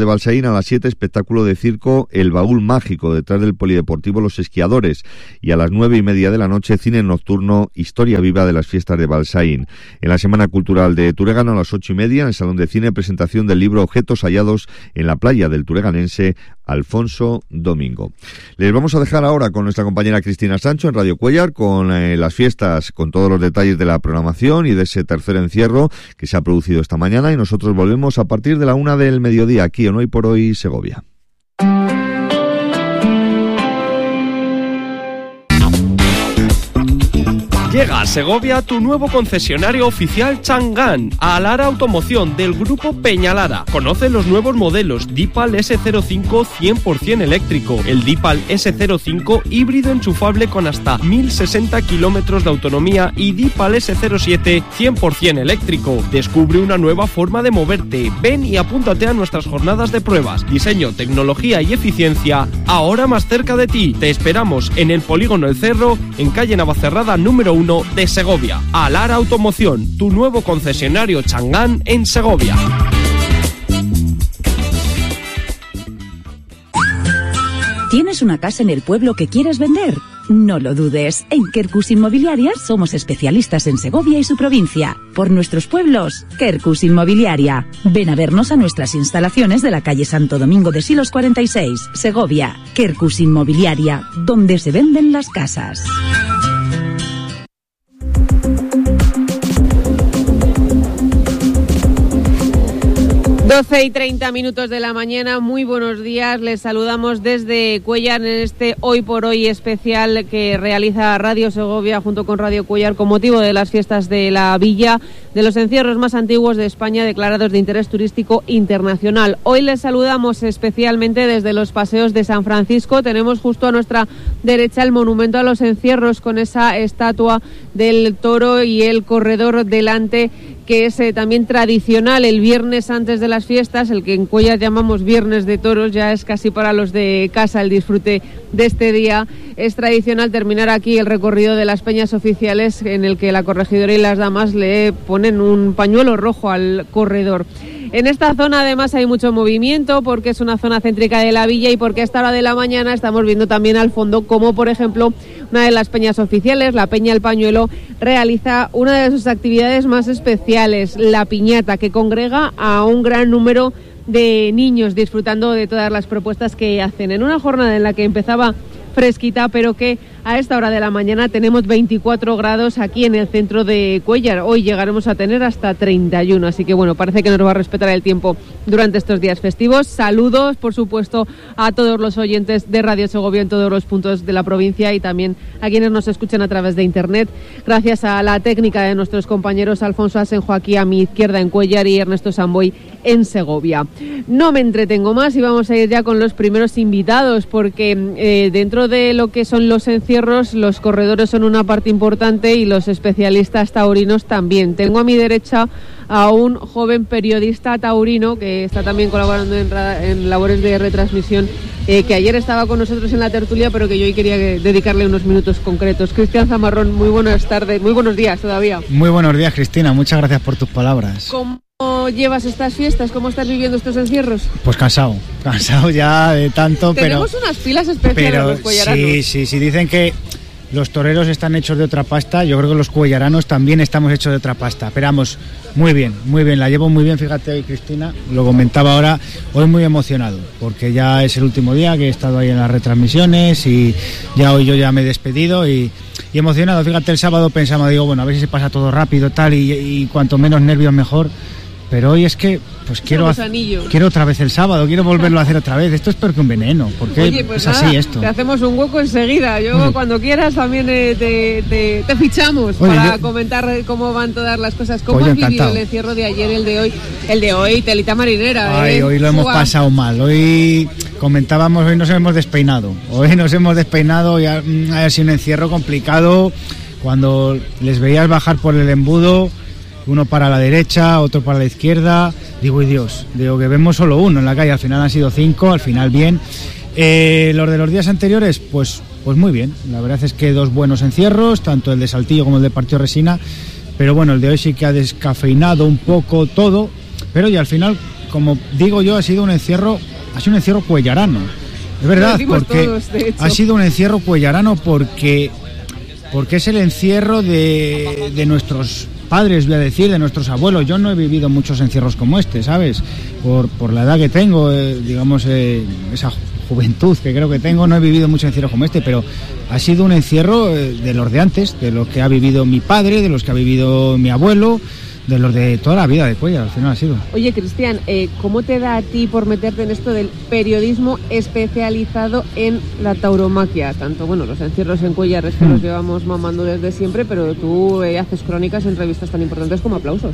a las siete, espectáculo de circo El Baúl Mágico, detrás del Polideportivo Los Esquiadores. Y a las nueve y media de la noche, cine nocturno, Historia Viva de las Fiestas de Balsaín. En la Semana Cultural de Turegano, a las ocho y media, en el Salón de Cine, presentación del libro Objetos hallados en la playa del tureganense Alfonso Domingo. Les vamos a dejar ahora con nuestra compañera Cristina Sancho en Radio Cuéllar, con eh, las fiestas, con todos los detalles de la programación y de ese tercer encierro que se ha producido esta mañana, y nosotros volvemos a partir de la una del mediodía aquí en Hoy por Hoy Segovia. Llega a Segovia tu nuevo concesionario oficial Chang'an, a Lara Automoción del grupo Peñalara. Conoce los nuevos modelos Deepal ese cero cinco cien por ciento eléctrico, el Deepal ese cero cinco híbrido enchufable con hasta mil sesenta kilómetros de autonomía y Deepal ese cero siete cien por ciento eléctrico. Descubre una nueva forma de moverte. Ven y apúntate a nuestras jornadas de pruebas. Diseño, tecnología y eficiencia, ahora más cerca de ti. Te esperamos en el Polígono El Cerro, en calle Navacerrada número uno de Segovia. Alara Automoción, tu nuevo concesionario Chang'an en Segovia. ¿Tienes una casa en el pueblo que quieres vender? No lo dudes, en Quercus Inmobiliaria somos especialistas en Segovia y su provincia. Por nuestros pueblos, Quercus Inmobiliaria. Ven a vernos a nuestras instalaciones de la calle Santo Domingo de Silos cuarenta y seis, Segovia. Quercus Inmobiliaria, donde se venden las casas. doce y treinta minutos de la mañana, muy buenos días, les saludamos desde Cuéllar en este Hoy por Hoy especial que realiza Radio Segovia junto con Radio Cuéllar con motivo de las fiestas de la Villa, de los encierros más antiguos de España declarados de interés turístico internacional. Hoy les saludamos especialmente desde los paseos de San Francisco. Tenemos justo a nuestra derecha el monumento a los encierros con esa estatua del toro y el corredor delante, que es eh, también tradicional el viernes antes de las fiestas, el que en Cuéllar llamamos Viernes de Toros, ya es casi para los de casa el disfrute de este día. Es tradicional terminar aquí el recorrido de las peñas oficiales, en el que la corregidora y las damas le ponen un pañuelo rojo al corredor. En esta zona además hay mucho movimiento porque es una zona céntrica de la villa y porque a esta hora de la mañana estamos viendo también al fondo como, por ejemplo, una de las peñas oficiales, la Peña El Pañuelo, realiza una de sus actividades más especiales, la piñata, que congrega a un gran número de niños disfrutando de todas las propuestas que hacen. En una jornada en la que empezaba fresquita, pero que a esta hora de la mañana tenemos veinticuatro grados aquí en el centro de Cuéllar. Hoy llegaremos a tener hasta treinta y uno, así que bueno, parece que nos va a respetar el tiempo durante estos días festivos. Saludos, por supuesto, a todos los oyentes de Radio Segovia en todos los puntos de la provincia y también a quienes nos escuchan a través de internet. Gracias a la técnica de nuestros compañeros Alfonso Asenjo aquí a mi izquierda en Cuéllar y Ernesto Samboy en Segovia. No me entretengo más y vamos a ir ya con los primeros invitados, porque eh, dentro de lo que son los encierros, los corredores son una parte importante y los especialistas taurinos también. Tengo a mi derecha a un joven periodista taurino que está también colaborando en, en labores de retransmisión, eh, que ayer estaba con nosotros en la tertulia, pero que yo hoy quería dedicarle unos minutos concretos. Cristian Zamarrón, muy buenas tardes, muy buenos días todavía. Muy buenos días, Cristina, muchas gracias por tus palabras. ¿Cómo llevas estas fiestas? ¿Cómo estás viviendo estos encierros? Pues cansado, cansado ya de tanto, pero... Tenemos unas pilas especiales pero, los cuellaranos. Sí, sí, sí, dicen que los toreros están hechos de otra pasta, yo creo que los cuellaranos también estamos hechos de otra pasta. Pero vamos, muy bien, muy bien, la llevo muy bien, fíjate hoy, Cristina, lo comentaba ahora, hoy muy emocionado, porque ya es el último día que he estado ahí en las retransmisiones y ya hoy yo ya me he despedido y, y emocionado. Fíjate, el sábado pensaba, digo, bueno, a ver si se pasa todo rápido, tal, y, y cuanto menos nervios mejor. Pero hoy es que pues quiero quiero otra vez el sábado, quiero volverlo a hacer otra vez. Esto es peor que un veneno, porque Oye, pues es nada, así esto. Te hacemos un hueco enseguida. Yo Oye. cuando quieras también eh, te, te, te fichamos Oye, para yo... comentar cómo van todas las cosas. ¿Cómo Oye, has vivido encantado. el encierro de ayer, el de hoy? El de hoy, telita marinera. Ay, ¿eh? hoy lo hemos Fua. pasado mal. Hoy comentábamos, hoy nos hemos despeinado. Hoy nos hemos despeinado y ha, ha sido un encierro complicado. Cuando les veías bajar por el embudo, uno para la derecha, otro para la izquierda, digo, y Dios, digo que vemos solo uno en la calle, al final han sido cinco, al final bien. Eh, los de los días anteriores, pues, pues muy bien, la verdad es que dos buenos encierros, tanto el de Saltillo como el de Partido Resina, pero bueno, el de hoy sí que ha descafeinado un poco todo, pero y al final, como digo yo, ha sido un encierro ha sido un encierro cuellarano. Es verdad, porque todos, ha sido un encierro cuellarano porque, porque es el encierro de, de nuestros padres, voy a decir, de nuestros abuelos. Yo no he vivido muchos encierros como este, ¿sabes? Por, por la edad que tengo, eh, digamos, eh, esa juventud que creo que tengo, no he vivido muchos encierros como este, pero ha sido un encierro eh, de los de antes, de los que ha vivido mi padre, de los que ha vivido mi abuelo, de los de toda la vida de Cuéllar, al final ha sido. Oye, Cristian, eh, ¿cómo te da a ti por meterte en esto del periodismo especializado en la tauromaquia? Tanto, bueno, los encierros en Cuéllar es que mm. los llevamos mamando desde siempre, pero tú eh, haces crónicas en revistas tan importantes como Aplausos.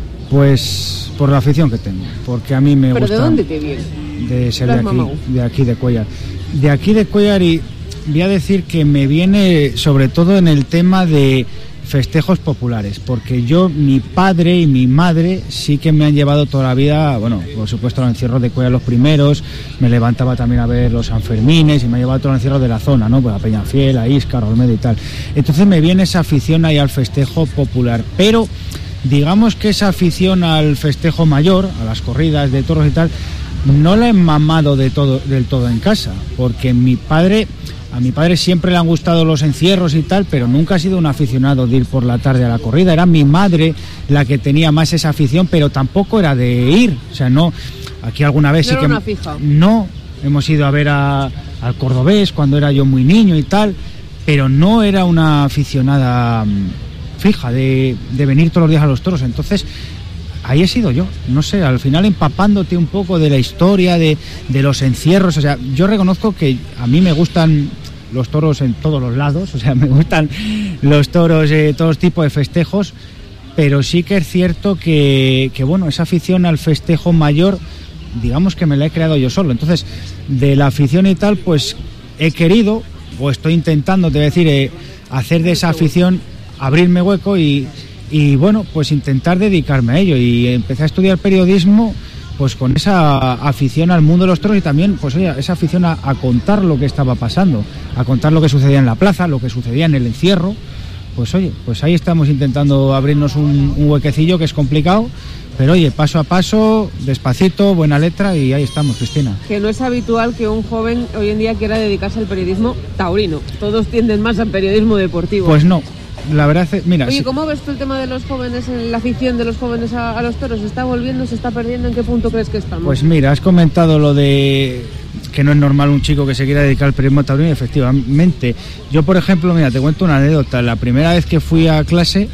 Pues por la afición que tengo, porque a mí me ¿Pero gusta... ¿Pero de dónde te viene? De ser de aquí, de aquí de Cuéllar. De aquí de Cuéllar, y voy a decir que me viene sobre todo en el tema de festejos populares, porque yo, mi padre y mi madre sí que me han llevado toda la vida, bueno, por supuesto los encierros de Cuéllar los primeros, me levantaba también a ver los Sanfermines y me ha llevado todos los encierros de la zona, ¿no? Pues a Peñafiel, a Íscar, a Olmedo y tal. Entonces me viene esa afición ahí al festejo popular, pero digamos que esa afición al festejo mayor, a las corridas de toros y tal, no la he mamado de todo, del todo en casa, porque mi padre... A mi padre siempre le han gustado los encierros y tal, pero nunca ha sido un aficionado de ir por la tarde a la corrida. Era mi madre la que tenía más esa afición, pero tampoco era de ir. O sea, no... Aquí alguna vez no sí era que... Una fija. No, hemos ido a ver a, al Cordobés cuando era yo muy niño y tal, pero no era una aficionada fija de, de venir todos los días a los toros. Entonces... ahí he sido yo, no sé, al final empapándote un poco de la historia, de, de los encierros. O sea, yo reconozco que a mí me gustan los toros en todos los lados, o sea, me gustan los toros, eh, todos tipos de festejos, pero sí que es cierto que, que, bueno, esa afición al festejo mayor, digamos que me la he creado yo solo. Entonces, de la afición y tal, pues he querido, o estoy intentando, te voy a decir, eh, hacer de esa afición, abrirme hueco y... y bueno, pues intentar dedicarme a ello, y empecé a estudiar periodismo pues con esa afición al mundo de los toros y también pues oye, esa afición a, a contar lo que estaba pasando, a contar lo que sucedía en la plaza, lo que sucedía en el encierro. Pues oye, pues ahí estamos intentando abrirnos un, un huequecillo que es complicado, pero oye, paso a paso, despacito, buena letra, y ahí estamos, Cristina. Que no es habitual que un joven hoy en día quiera dedicarse al periodismo taurino, todos tienden más al periodismo deportivo. Pues no. La verdad es, mira... Oye, si... ¿cómo ves tú el tema de los jóvenes, la afición de los jóvenes a, a los toros? ¿Se está volviendo, se está perdiendo? ¿En qué punto crees que estamos? Pues mira, has comentado lo de que no es normal un chico que se quiera dedicar al periodismo taurino, efectivamente. Yo, por ejemplo, mira, te cuento una anécdota. La primera vez que fui a clase,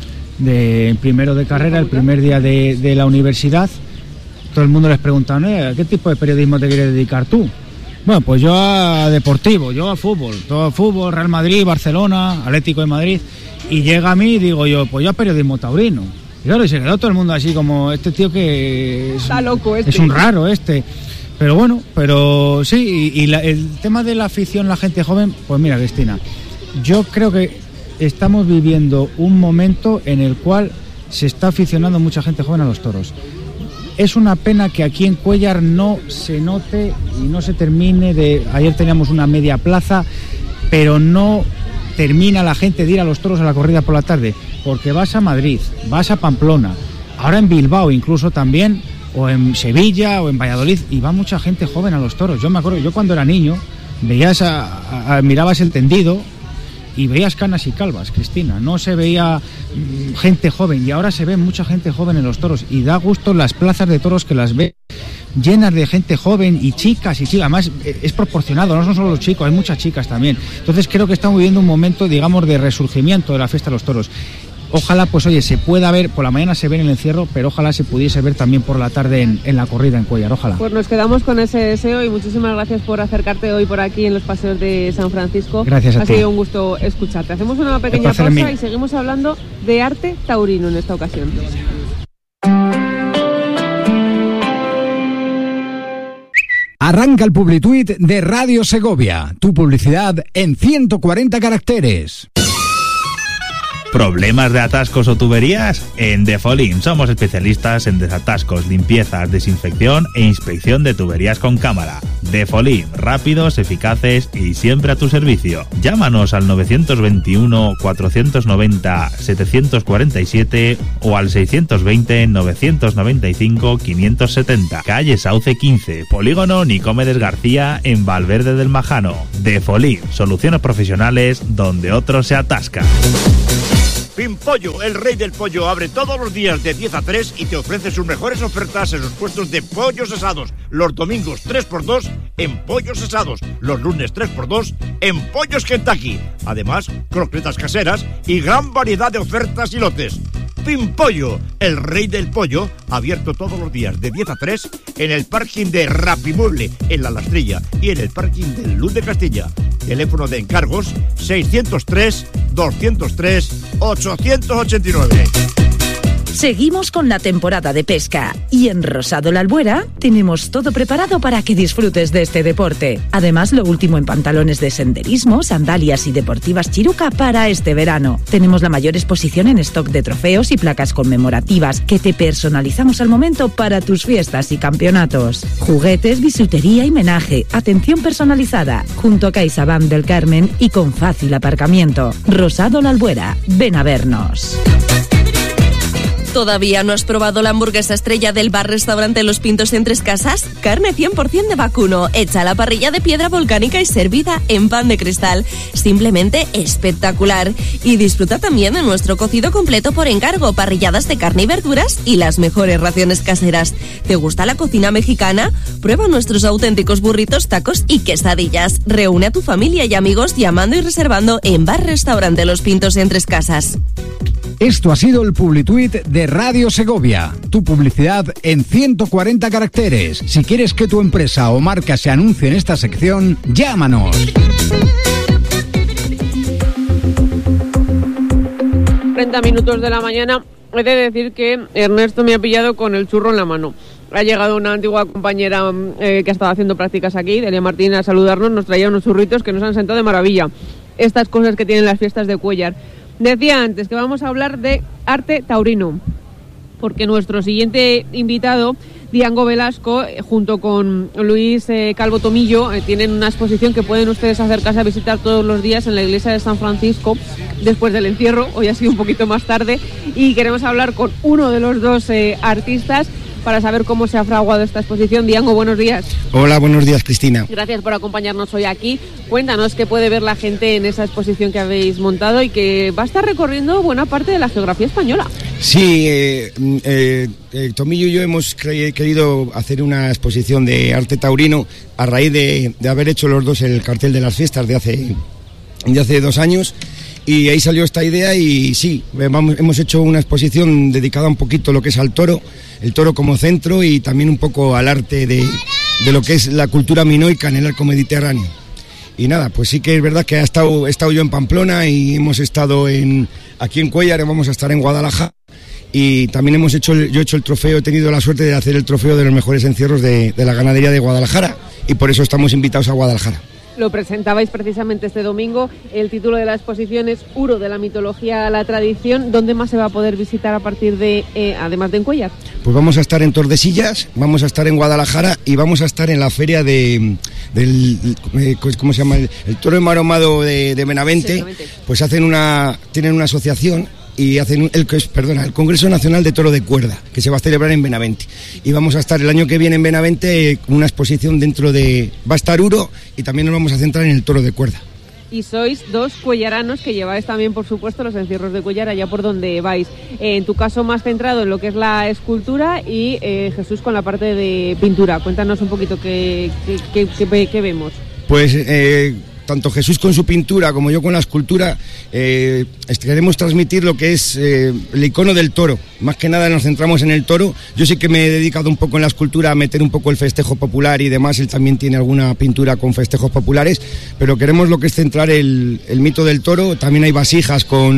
de primero de carrera, el primer día de, de la universidad, todo el mundo les preguntaba, ¿a qué tipo de periodismo te quieres dedicar tú? Bueno, pues yo a deportivo, yo a fútbol, todo a fútbol, Real Madrid, Barcelona, Atlético de Madrid, y llega a mí y digo yo, pues yo a periodismo taurino. Y claro, y se quedó todo el mundo así como, este tío que es, está loco este. Es un raro este. Pero bueno, pero sí, y, y la, el tema de la afición, la gente joven, pues mira, Cristina, yo creo que estamos viviendo un momento en el cual se está aficionando mucha gente joven a los toros. Es una pena que aquí en Cuéllar no se note y no se termine de... Ayer teníamos una media plaza, pero no termina la gente de ir a los toros a la corrida por la tarde, porque vas a Madrid, vas a Pamplona, ahora en Bilbao incluso también, o en Sevilla o en Valladolid, y va mucha gente joven a los toros. Yo me acuerdo, yo cuando era niño, veías a, a, mirabas el tendido y veías canas y calvas, Cristina, no se veía mm, gente joven, y ahora se ve mucha gente joven en los toros, y da gusto las plazas de toros que las ve llenas de gente joven y chicas y chicas, además es proporcionado, no son solo los chicos, hay muchas chicas también. Entonces creo que estamos viviendo un momento, digamos, de resurgimiento de la fiesta de los toros. Ojalá, pues oye, se pueda ver, por la mañana se ve en el encierro, pero ojalá se pudiese ver también por la tarde en, en la corrida en Cuéllar, ojalá. Pues nos quedamos con ese deseo y muchísimas gracias por acercarte hoy por aquí en los paseos de San Francisco. Gracias a ha ti. Ha sido un gusto escucharte. Hacemos una pequeña pausa y seguimos hablando de arte taurino en esta ocasión. Arranca el Publituit de Radio Segovia, tu publicidad en ciento cuarenta caracteres. ¿Problemas de atascos o tuberías? En Defolim somos especialistas en desatascos, limpiezas, desinfección e inspección de tuberías con cámara. Defolim, rápidos, eficaces y siempre a tu servicio. Llámanos al nueve dos uno, cuatro nueve cero, siete cuatro siete o al seis dos cero, nueve nueve cinco, cinco siete cero. Calle Sauce quince, Polígono Nicomedes García en Valverde del Majano. Defolim, soluciones profesionales donde otros se atascan. Pimpollo, el rey del pollo, abre todos los días de diez a tres y te ofrece sus mejores ofertas en los puestos de pollos asados. Los domingos tres por dos en pollos asados. Los lunes tres por dos en pollos Kentucky. Además, croquetas caseras y gran variedad de ofertas y lotes. Pimpollo, el rey del pollo, abierto todos los días de diez a tres en el parking de Rapimueble, en La Lastrilla, y en el parking de Luz de Castilla. Teléfono de encargos seiscientos tres, doscientos tres, ochocientos ochenta y nueve. Seguimos con la temporada de pesca y en Rosado La Albuera tenemos todo preparado para que disfrutes de este deporte. Además, lo último en pantalones de senderismo, sandalias y deportivas Chiruca para este verano. Tenemos la mayor exposición en stock de trofeos y placas conmemorativas que te personalizamos al momento para tus fiestas y campeonatos. Juguetes, bisutería y menaje, atención personalizada, junto a CaixaBank del Carmen y con fácil aparcamiento. Rosado La Albuera, ven a vernos. ¿Todavía no has probado la hamburguesa estrella del bar-restaurante Los Pintos en Tres Casas? Carne cien por ciento de vacuno, hecha a la parrilla de piedra volcánica y servida en pan de cristal. Simplemente espectacular. Y disfruta también de nuestro cocido completo por encargo, parrilladas de carne y verduras y las mejores raciones caseras. ¿Te gusta la cocina mexicana? Prueba nuestros auténticos burritos, tacos y quesadillas. Reúne a tu familia y amigos llamando y reservando en bar-restaurante Los Pintos en Tres Casas. Esto ha sido el Publituit de Radio Segovia. Tu publicidad en ciento cuarenta caracteres. Si quieres que tu empresa o marca se anuncie en esta sección, llámanos. treinta minutos de la mañana. He de decir que Ernesto me ha pillado con el churro en la mano. Ha llegado una antigua compañera eh, que ha estado haciendo prácticas aquí, Delia Martín, a saludarnos. Nos traía unos churritos que nos han sentado de maravilla. Estas cosas que tienen las fiestas de Cuéllar. Decía antes que vamos a hablar de arte taurino, porque nuestro siguiente invitado, Diango Velasco, junto con Luis eh, Calvo Tomillo, eh, tienen una exposición que pueden ustedes acercarse a visitar todos los días en la iglesia de San Francisco, después del encierro. Hoy ha sido un poquito más tarde, y queremos hablar con uno de los dos eh, artistas para saber cómo se ha fraguado esta exposición. Diango, buenos días. Hola, buenos días, Cristina. Gracias por acompañarnos hoy aquí. Cuéntanos qué puede ver la gente en esa exposición que habéis montado y que va a estar recorriendo buena parte de la geografía española. Sí, eh, eh, eh, Tomillo y yo hemos cre- querido hacer una exposición de arte taurino a raíz de, de haber hecho los dos el cartel de las fiestas de hace, de hace dos años. Y ahí salió esta idea y sí, vamos, hemos hecho una exposición dedicada un poquito a lo que es al toro, el toro como centro y también un poco al arte de, de lo que es la cultura minoica en el arco mediterráneo. Y nada, pues sí que es verdad que he estado, he estado yo en Pamplona y hemos estado en, aquí en Cuéllar, vamos a estar en Guadalajara y también hemos hecho, yo he hecho el trofeo, he tenido la suerte de hacer el trofeo de los mejores encierros de, de la ganadería de Guadalajara y por eso estamos invitados a Guadalajara. Lo presentabais precisamente este domingo. El título de la exposición es Uro, de la mitología a la tradición. ¿Dónde más se va a poder visitar a partir de, eh, además de en Cuéllar? Pues vamos a estar en Tordesillas, vamos a estar en Guadalajara y vamos a estar en la feria de, del, eh, ¿cómo se llama? El, el toro enmaromado de, de Benavente. Pues hacen una, tienen una asociación y hacen el, perdona, el Congreso Nacional de Toro de Cuerda, que se va a celebrar en Benavente. Y vamos a estar el año que viene en Benavente con una exposición dentro de... Va a estar Uro y también nos vamos a centrar en el toro de cuerda. Y sois dos cuellaranos que lleváis también, por supuesto, los encierros de Cuéllar allá por donde vais. Eh, en tu caso más centrado en lo que es la escultura y eh, Jesús con la parte de pintura. Cuéntanos un poquito qué, qué, qué, qué, qué vemos. Pues... Eh, tanto Jesús con su pintura como yo con la escultura, eh, queremos transmitir lo que es eh, el icono del toro. Más que nada nos centramos en el toro. Yo sí que me he dedicado un poco en la escultura a meter un poco el festejo popular y demás. Él también tiene alguna pintura con festejos populares, pero queremos lo que es centrar el, el mito del toro. También hay vasijas con...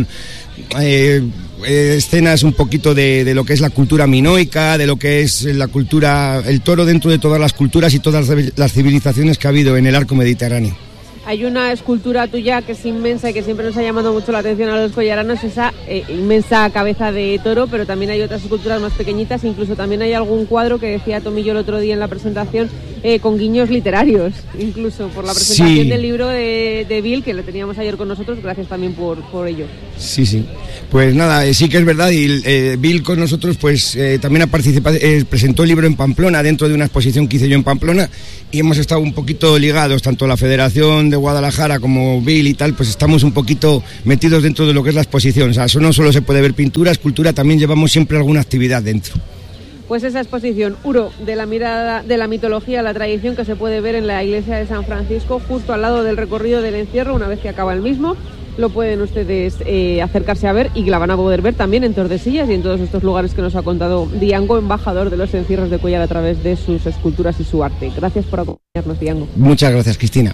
Eh, eh, escenas un poquito de, de lo que es la cultura minoica, de lo que es la cultura, el toro dentro de todas las culturas y todas las civilizaciones que ha habido en el arco mediterráneo. Hay una escultura tuya que es inmensa y que siempre nos ha llamado mucho la atención a los collaranos, esa eh, inmensa cabeza de toro, pero también hay otras esculturas más pequeñitas, incluso también hay algún cuadro que decía Tomillo el otro día en la presentación, eh, con guiños literarios, incluso por la presentación sí. del libro de, de Bill, que lo teníamos ayer con nosotros, gracias también por, por ello. Sí, sí. Pues nada, eh, sí que es verdad, y eh, Bill con nosotros pues eh, también ha participado, eh, presentó el libro en Pamplona, dentro de una exposición que hice yo en Pamplona, y hemos estado un poquito ligados, tanto la Federación de Guadalajara como Bill y tal, pues estamos un poquito metidos dentro de lo que es la exposición. O sea, eso no solo se puede ver pintura, escultura, también llevamos siempre alguna actividad dentro. Pues esa exposición, Uro, de la mirada de la mitología a la tradición, que se puede ver en la iglesia de San Francisco, justo al lado del recorrido del encierro, una vez que acaba el mismo. Lo pueden ustedes eh, acercarse a ver, y la van a poder ver también en Tordesillas y en todos estos lugares que nos ha contado Diango, embajador de los encierros de Cuéllar, a través de sus esculturas y su arte. Gracias por acompañarnos, Diango. Muchas gracias, Cristina.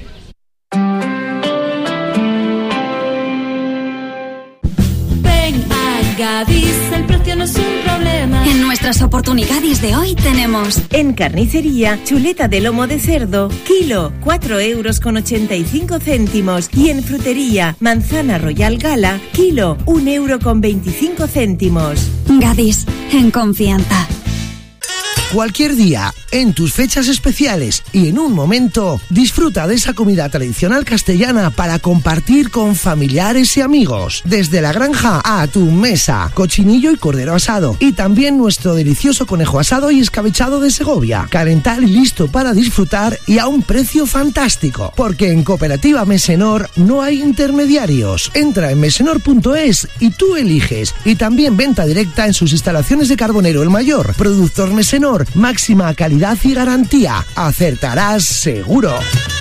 Gadis, el precio no es un problema. En nuestras oportunidades de hoy tenemos: en carnicería, chuleta de lomo de cerdo, kilo, cuatro euros con ochenta y cinco céntimos. Y en frutería, manzana Royal Gala, kilo, un euro con veinticinco céntimos. Gadis, en confianza. Cualquier día, en tus fechas especiales y en un momento, disfruta de esa comida tradicional castellana para compartir con familiares y amigos. Desde la granja a tu mesa, cochinillo y cordero asado, y también nuestro delicioso conejo asado y escabechado de Segovia. Calentar y listo para disfrutar, y a un precio fantástico, porque en Cooperativa Mesenor no hay intermediarios. Entra en mesenor punto es y tú eliges. Y también venta directa en sus instalaciones de Carbonero el Mayor. Productor Mesenor, máxima calidad y garantía. Acertarás seguro.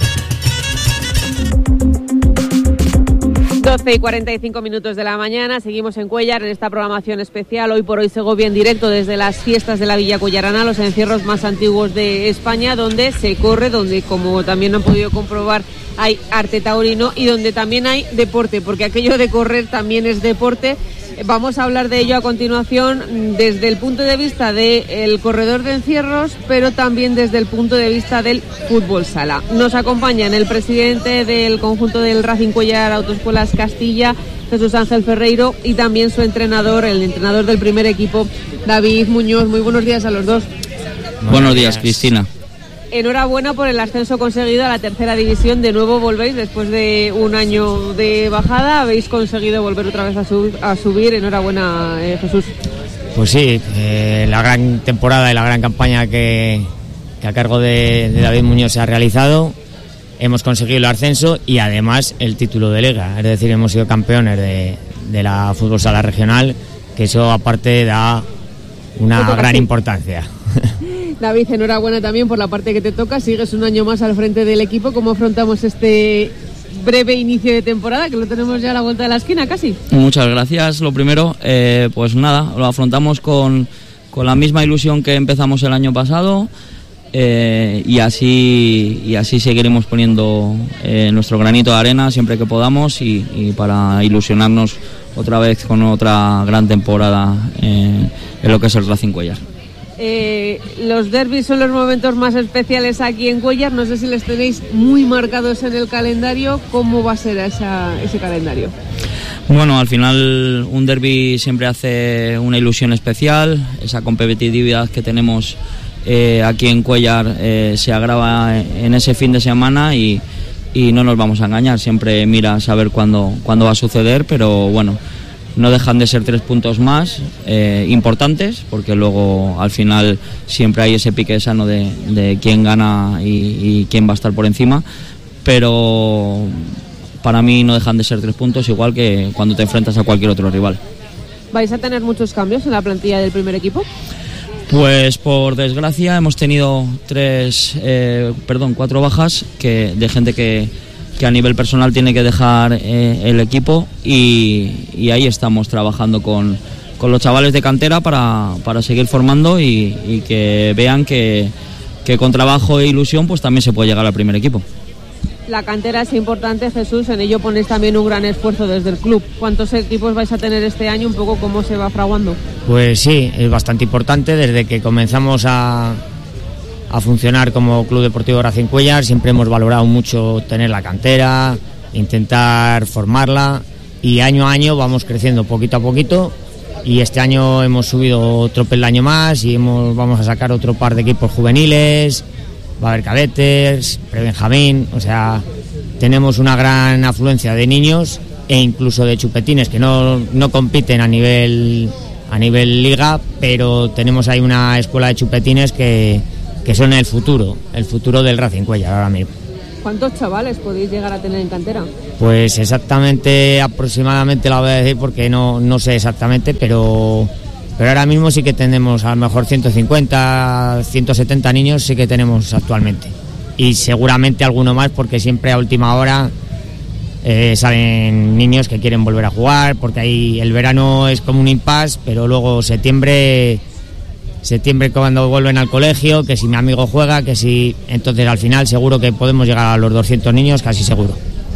doce y cuarenta y cinco minutos de la mañana, seguimos en Cuéllar en esta programación especial. Hoy por hoy Segovia en directo desde las fiestas de la Villa Cuellarana, los encierros más antiguos de España, donde se corre, donde, como también han podido comprobar, hay arte taurino y donde también hay deporte, porque aquello de correr también es deporte. Vamos a hablar de ello a continuación desde el punto de vista del corredor de encierros, pero también desde el punto de vista del fútbol sala. Nos acompañan el presidente del conjunto del Racing Cuéllar Autoescuelas Castilla, Jesús Ángel Ferreiro, y también su entrenador, el entrenador del primer equipo, David Muñoz. Muy buenos días a los dos. Buenos días, Cristina. Enhorabuena por el ascenso conseguido a la tercera división. De nuevo volvéis después de un año de bajada. Habéis conseguido volver otra vez a, sub, a subir. Enhorabuena, eh, Jesús. Pues sí, eh, la gran temporada y la gran campaña que, que a cargo de, de David Muñoz se ha realizado. Hemos conseguido el ascenso y además el título de liga. Es decir, hemos sido campeones de, de la fútbol sala regional, que eso aparte da una gran importancia. David, enhorabuena también por la parte que te toca. Sigues un año más al frente del equipo. ¿Cómo afrontamos este breve inicio de temporada, que lo tenemos ya a la vuelta de la esquina casi? Muchas gracias. Lo primero, eh, pues nada, lo afrontamos con, con la misma ilusión que empezamos el año pasado, eh, y así y así seguiremos poniendo eh, nuestro granito de arena siempre que podamos, y, y para ilusionarnos otra vez con otra gran temporada eh, en lo que es el Racing Cuéllar. Eh, los derbis son los momentos más especiales aquí en Cuéllar. No sé si les tenéis muy marcados en el calendario. ¿Cómo va a ser esa, ese calendario? Bueno, al final un derbi siempre hace una ilusión especial. Esa competitividad que tenemos eh, aquí en Cuéllar eh, se agrava en ese fin de semana, y, y no nos vamos a engañar. Siempre mira a saber cuándo, cuándo va a suceder, pero bueno, no dejan de ser tres puntos más eh, importantes, porque luego al final siempre hay ese pique sano de, de quién gana y, y quién va a estar por encima, pero para mí no dejan de ser tres puntos, igual que cuando te enfrentas a cualquier otro rival. ¿Vais a tener muchos cambios en la plantilla del primer equipo? Pues por desgracia hemos tenido tres, eh, perdón, cuatro bajas que de gente que que a nivel personal tiene que dejar eh, el equipo, y, y ahí estamos trabajando con, con los chavales de cantera para, para seguir formando y, y que vean que, que con trabajo e ilusión pues también se puede llegar al primer equipo. La cantera es importante, Jesús, en ello ponéis también un gran esfuerzo desde el club. ¿Cuántos equipos vais a tener este año? Un poco cómo se va fraguando. Pues sí, es bastante importante. Desde que comenzamos a, a funcionar como Club Deportivo Racing Cuéllar. Siempre hemos valorado mucho tener la cantera, intentar formarla, y año a año vamos creciendo poquito a poquito, y este año hemos subido otro peldaño más y hemos, vamos a sacar otro par de equipos juveniles, va a haber cadetes, prebenjamín, o sea, tenemos una gran afluencia de niños e incluso de chupetines que no, no compiten a nivel, a nivel liga, pero tenemos ahí una escuela de chupetines que, que son el futuro, el futuro del Racing Cuéllar ahora mismo. ¿Cuántos chavales podéis llegar a tener en cantera? Pues exactamente, aproximadamente la voy a decir porque no, no sé exactamente, pero, pero ahora mismo sí que tenemos a lo mejor ciento cincuenta, ciento setenta niños sí que tenemos actualmente. Y seguramente alguno más porque siempre a última hora eh, salen niños que quieren volver a jugar, porque ahí el verano es como un impasse, pero luego septiembre... septiembre cuando vuelven al colegio, que si mi amigo juega, que si... Entonces al final seguro que podemos llegar a los doscientos niños, casi seguro.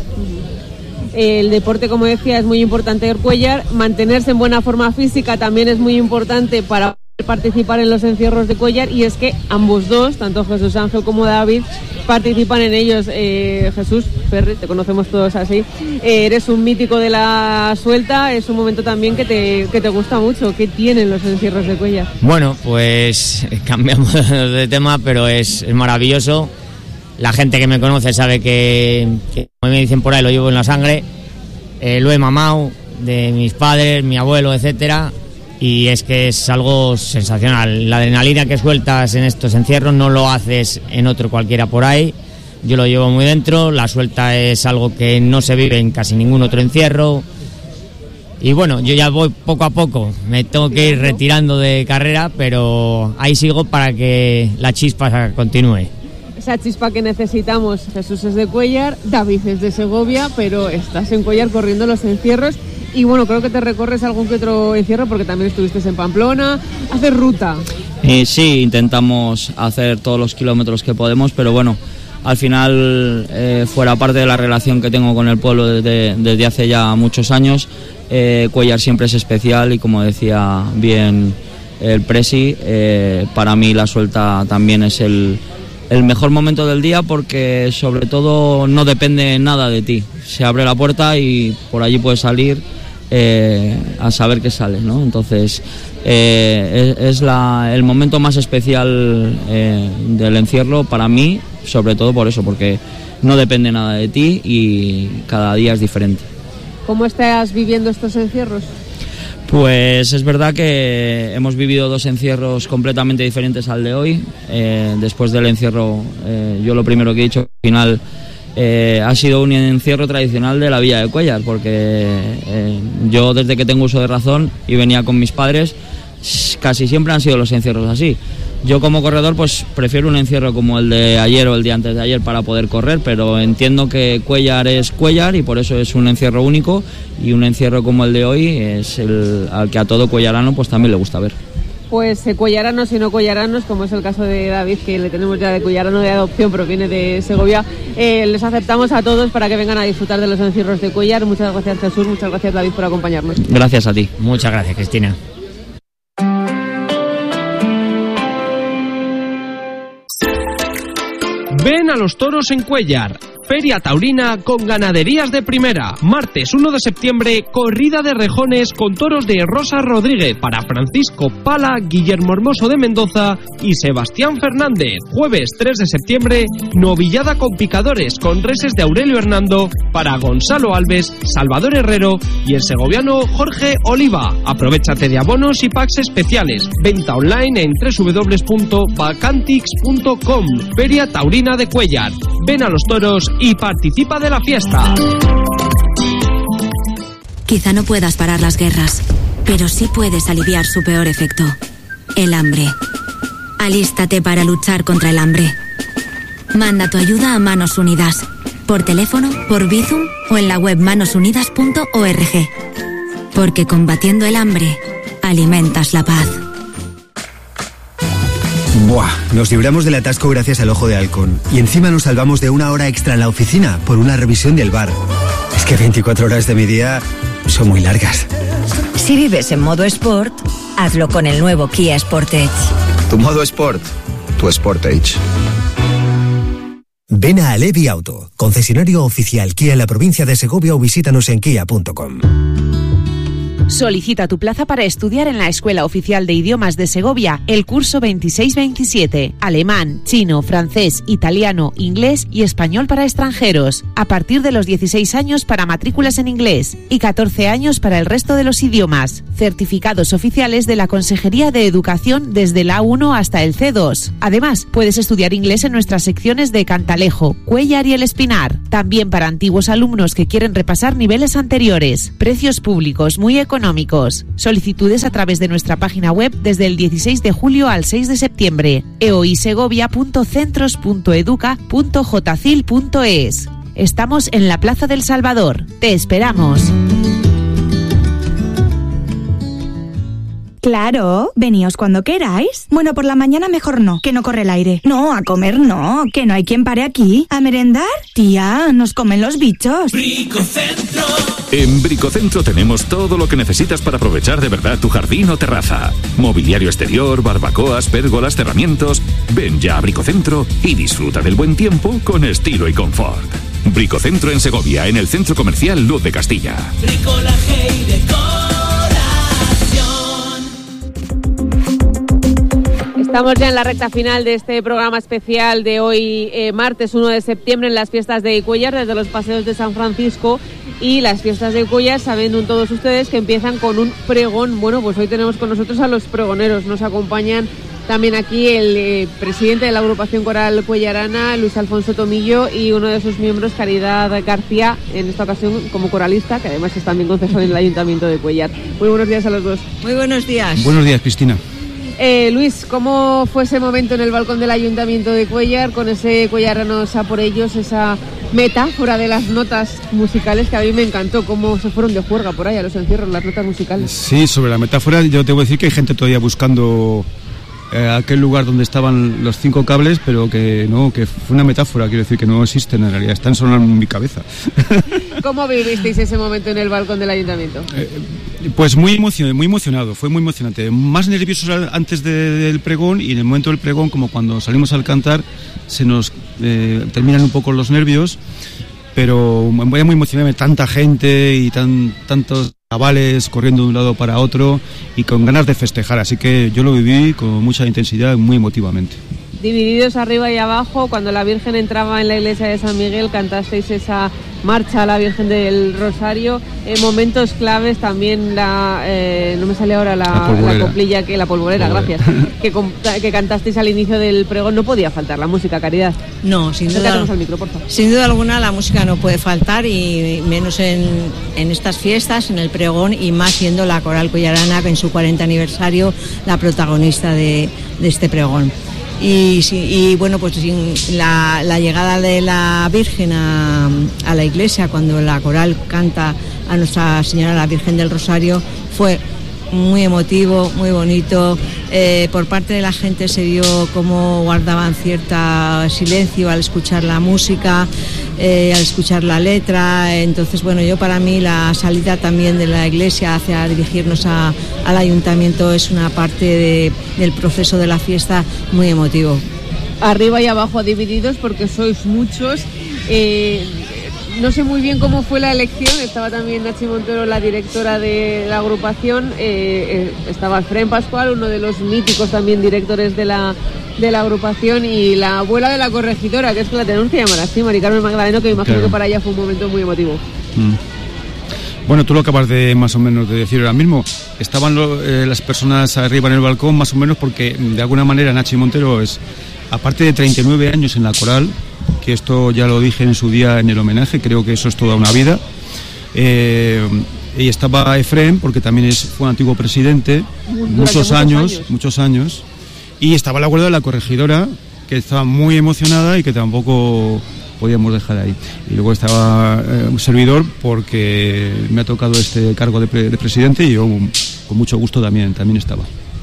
El deporte, como decía, es muy importante en Cuéllar. Mantenerse en buena forma física también es muy importante para participar en los encierros de Cuéllar, y es que ambos dos, tanto Jesús Ángel como David, participan en ellos. eh, Jesús, Ferri, te conocemos todos así, eh, eres un mítico de la suelta, es un momento también que te, que te gusta mucho. ¿Qué tienen los encierros de Cuéllar? Bueno, pues cambiamos de tema, pero es, es maravilloso. La gente que me conoce sabe que, que, como me dicen por ahí, lo llevo en la sangre, eh, lo he mamado de mis padres, mi abuelo, etcétera. Y es que es algo sensacional. La adrenalina que sueltas en estos encierros no lo haces en otro cualquiera por ahí. Yo lo llevo muy dentro. La suelta es algo que no se vive en casi ningún otro encierro. Y bueno, yo ya voy poco a poco. Me tengo que ir retirando de carrera, pero ahí sigo para que la chispa continúe. Esa chispa que necesitamos. Jesús es de Cuéllar, David es de Segovia, pero estás en Cuéllar corriendo los encierros. Y bueno, creo que te recorres algún que otro encierro porque también estuviste en Pamplona, haces ruta. Y sí, intentamos hacer todos los kilómetros que podemos, pero bueno, al final, eh, fuera parte de la relación que tengo con el pueblo desde, desde hace ya muchos años, eh, Cuéllar siempre es especial y, como decía bien el Presi, eh, para mí la suelta también es el, el mejor momento del día, porque sobre todo no depende nada de ti. Se abre la puerta y por allí puedes salir Eh, a saber que sale, ¿no? Entonces eh, es, es la, el momento más especial eh, del encierro para mí, sobre todo por eso, porque no depende nada de ti y cada día es diferente. ¿Cómo estás viviendo estos encierros? Pues es verdad que hemos vivido dos encierros completamente diferentes al de hoy. Eh, después del encierro, eh, yo lo primero que he dicho al final Eh, ha sido un encierro tradicional de la Villa de Cuéllar, porque eh, yo desde que tengo uso de razón y venía con mis padres, casi siempre han sido los encierros así. Yo como corredor pues prefiero un encierro como el de ayer o el día antes de ayer para poder correr, pero entiendo que Cuéllar es Cuéllar y por eso es un encierro único, y un encierro como el de hoy es el al que a todo cuellarano pues también le gusta ver. Pues eh, cuellaranos y no cuellaranos, como es el caso de David, que le tenemos ya de cuellarano de adopción, pero viene de Segovia, eh, les aceptamos a todos para que vengan a disfrutar de los encierros de Cuéllar. Muchas gracias, Jesús, muchas gracias, David, por acompañarnos. Gracias a ti. Muchas gracias, Cristina. Ven a los toros en Cuéllar. Feria taurina con ganaderías de primera. Martes uno de septiembre, corrida de rejones con toros de Rosa Rodríguez para Francisco Pala, Guillermo Hermoso de Mendoza y Sebastián Fernández. Jueves tres de septiembre, novillada con picadores con reses de Aurelio Hernando para Gonzalo Alves, Salvador Herrero y el segoviano Jorge Oliva. Aprovechate de abonos y packs especiales. Venta online en doble u doble u doble u punto vacantix punto com. Feria taurina de Cuéllar. Ven a los toros y participa de la fiesta. Quizá no puedas parar las guerras, pero sí puedes aliviar su peor efecto, el hambre. Alístate para luchar contra el hambre. Manda tu ayuda a Manos Unidas, por teléfono, por Bizum o en la web manos unidas punto org. Porque combatiendo el hambre, alimentas la paz. Buah, nos libramos del atasco gracias al Ojo de Halcón. Y encima nos salvamos de una hora extra en la oficina por una revisión del bar. Es que veinticuatro horas de mi día son muy largas. Si vives en modo Sport, hazlo con el nuevo Kia Sportage. ¿Tu modo Sport? tu Sportage. Ven a Alevi Auto, concesionario oficial Kia en la provincia de Segovia, o visítanos en kia punto com. Solicita tu plaza para estudiar en la Escuela Oficial de Idiomas de Segovia el curso veintiséis veintisiete. Alemán, chino, francés, italiano, inglés y español para extranjeros. A partir de los dieciséis años para matrículas en inglés y catorce años para el resto de los idiomas. Certificados oficiales de la Consejería de Educación desde la A uno hasta el C dos. Además, puedes estudiar inglés en nuestras secciones de Cantalejo, Cuéllar y El Espinar. También para antiguos alumnos que quieren repasar niveles anteriores. Precios públicos muy económicos. económicos. Solicitudes a través de nuestra página web desde el dieciséis de julio al seis de septiembre. eoisegovia punto centros punto educa punto jcil punto es. Estamos en la Plaza del Salvador. Te esperamos. Claro, veníos cuando queráis. Bueno, por la mañana mejor no, que no corre el aire. No, a comer no, que no hay quien pare aquí. ¿A merendar? Tía, nos comen los bichos. Bricocentro. En Bricocentro tenemos todo lo que necesitas para aprovechar de verdad tu jardín o terraza. Mobiliario exterior, barbacoas, pérgolas, cerramientos. Ven ya a Bricocentro y disfruta del buen tiempo con estilo y confort. Bricocentro en Segovia, en el Centro Comercial Luz de Castilla. Bricolaje y decoración. Estamos ya en la recta final de este programa especial de hoy, eh, martes uno de septiembre, en las fiestas de Cuéllar, desde los paseos de San Francisco. Y las fiestas de Cuéllar, saben todos ustedes que empiezan con un pregón. Bueno, pues hoy tenemos con nosotros a los pregoneros. Nos acompañan también aquí el eh, presidente de la agrupación coral cuellarana, Luis Alfonso Tomillo, y uno de sus miembros, Caridad García, en esta ocasión como coralista, que además es también concejal en el Ayuntamiento de Cuéllar. Muy buenos días a los dos. Muy buenos días. Buenos días, Cristina. Eh, Luis, ¿cómo fue ese momento en el balcón del Ayuntamiento de Cuéllar con ese Cuellaranos a por ellos, esa metáfora de las notas musicales que a mí me encantó, cómo se fueron de juerga por ahí a los encierros, las notas musicales? Sí, sobre la metáfora yo te voy a decir que hay gente todavía buscando eh, aquel lugar donde estaban los cinco cables, pero que no, que fue una metáfora, quiero decir que no existen en realidad, están sonando en mi cabeza. ¿Cómo vivisteis ese momento en el balcón del Ayuntamiento? Eh, Pues muy emocionado, muy emocionado, fue muy emocionante. Más nerviosos antes de, del pregón, y en el momento del pregón, como cuando salimos al cantar, se nos eh, terminan un poco los nervios, pero voy a muy emocionarme, tanta gente y tan tantos chavales corriendo de un lado para otro y con ganas de festejar, así que yo lo viví con mucha intensidad y muy emotivamente. Divididos arriba y abajo, cuando la Virgen entraba en la iglesia de San Miguel, cantasteis esa marcha a la Virgen del Rosario, eh, momentos claves también, la eh, no me sale ahora la, la, la coplilla, que la polvorera, polvorera. gracias, que, que cantasteis al inicio del pregón. No podía faltar la música, Caridad. No, sin duda, al micro, por favor. Sin duda alguna la música no puede faltar, y menos en, en estas fiestas, en el pregón, y más siendo la coral cuellarana, que en su cuarenta aniversario, la protagonista de, de este pregón. Y, y bueno, pues la, la llegada de la Virgen a, a la iglesia, cuando la coral canta a Nuestra Señora la Virgen del Rosario, fue muy emotivo, muy bonito. Eh, por parte de la gente se vio cómo guardaban cierto silencio al escuchar la música, eh, al escuchar la letra. Entonces, bueno, yo para mí la salida también de la iglesia hacia dirigirnos a, al ayuntamiento es una parte de, del proceso de la fiesta muy emotivo. Arriba y abajo divididos porque sois muchos. Eh, No sé muy bien cómo fue la elección, estaba también Nachi Montero, la directora de la agrupación, eh, eh, estaba Fren Pascual, uno de los míticos también directores de la, de la agrupación, y la abuela de la corregidora, que es que la tenemos que llamar así, Mari Carmen Magdaleno, que me imagino claro. que para ella fue un momento muy emotivo. Mm. Bueno, tú lo acabas de más o menos de decir ahora mismo, estaban lo, eh, las personas arriba en el balcón más o menos porque de alguna manera Nachi Montero es, aparte de treinta y nueve años en la coral, que esto ya lo dije en su día en el homenaje, creo que eso es toda una vida, eh, y estaba Efrén, porque también es, fue un antiguo presidente, muchos, muchos años, años, muchos años, y estaba la abuela de la corregidora, que estaba muy emocionada y que tampoco podíamos dejar ahí. Y luego estaba eh, un servidor, porque me ha tocado este cargo de, pre, de presidente, y yo con mucho gusto también, también estaba.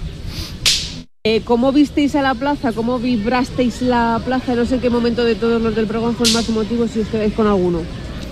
Eh, ¿Cómo visteis a la plaza? ¿Cómo vibrasteis la plaza? No sé qué momento de todos los del pregón fue el más emotivo, si os quedáis con alguno.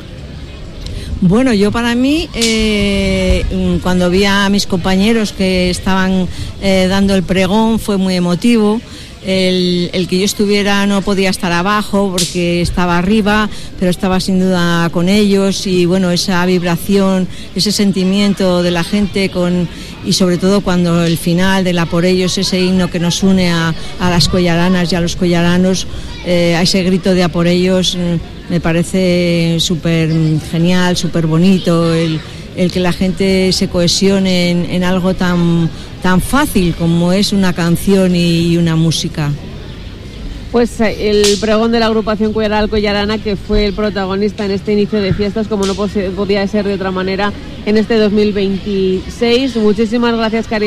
Bueno, yo para mí, eh, cuando vi a mis compañeros que estaban eh, dando el pregón, fue muy emotivo. el, el que yo estuviera no podía estar abajo porque estaba arriba, pero estaba sin duda con ellos, y bueno, esa vibración, ese sentimiento de la gente con, y sobre todo cuando el final de la por ellos, ese himno que nos une a, a las cuellaranas y a los cuellaranos, eh, a ese grito de a por ellos, eh, me parece súper genial, súper bonito el, el que la gente se cohesione en, en algo tan, tan fácil como es una canción y una música. Pues el pregón de la agrupación Cuellar Collarana, que fue el protagonista en este inicio de fiestas, como no podía ser de otra manera, en este dos mil veintiséis. Muchísimas gracias, Cari.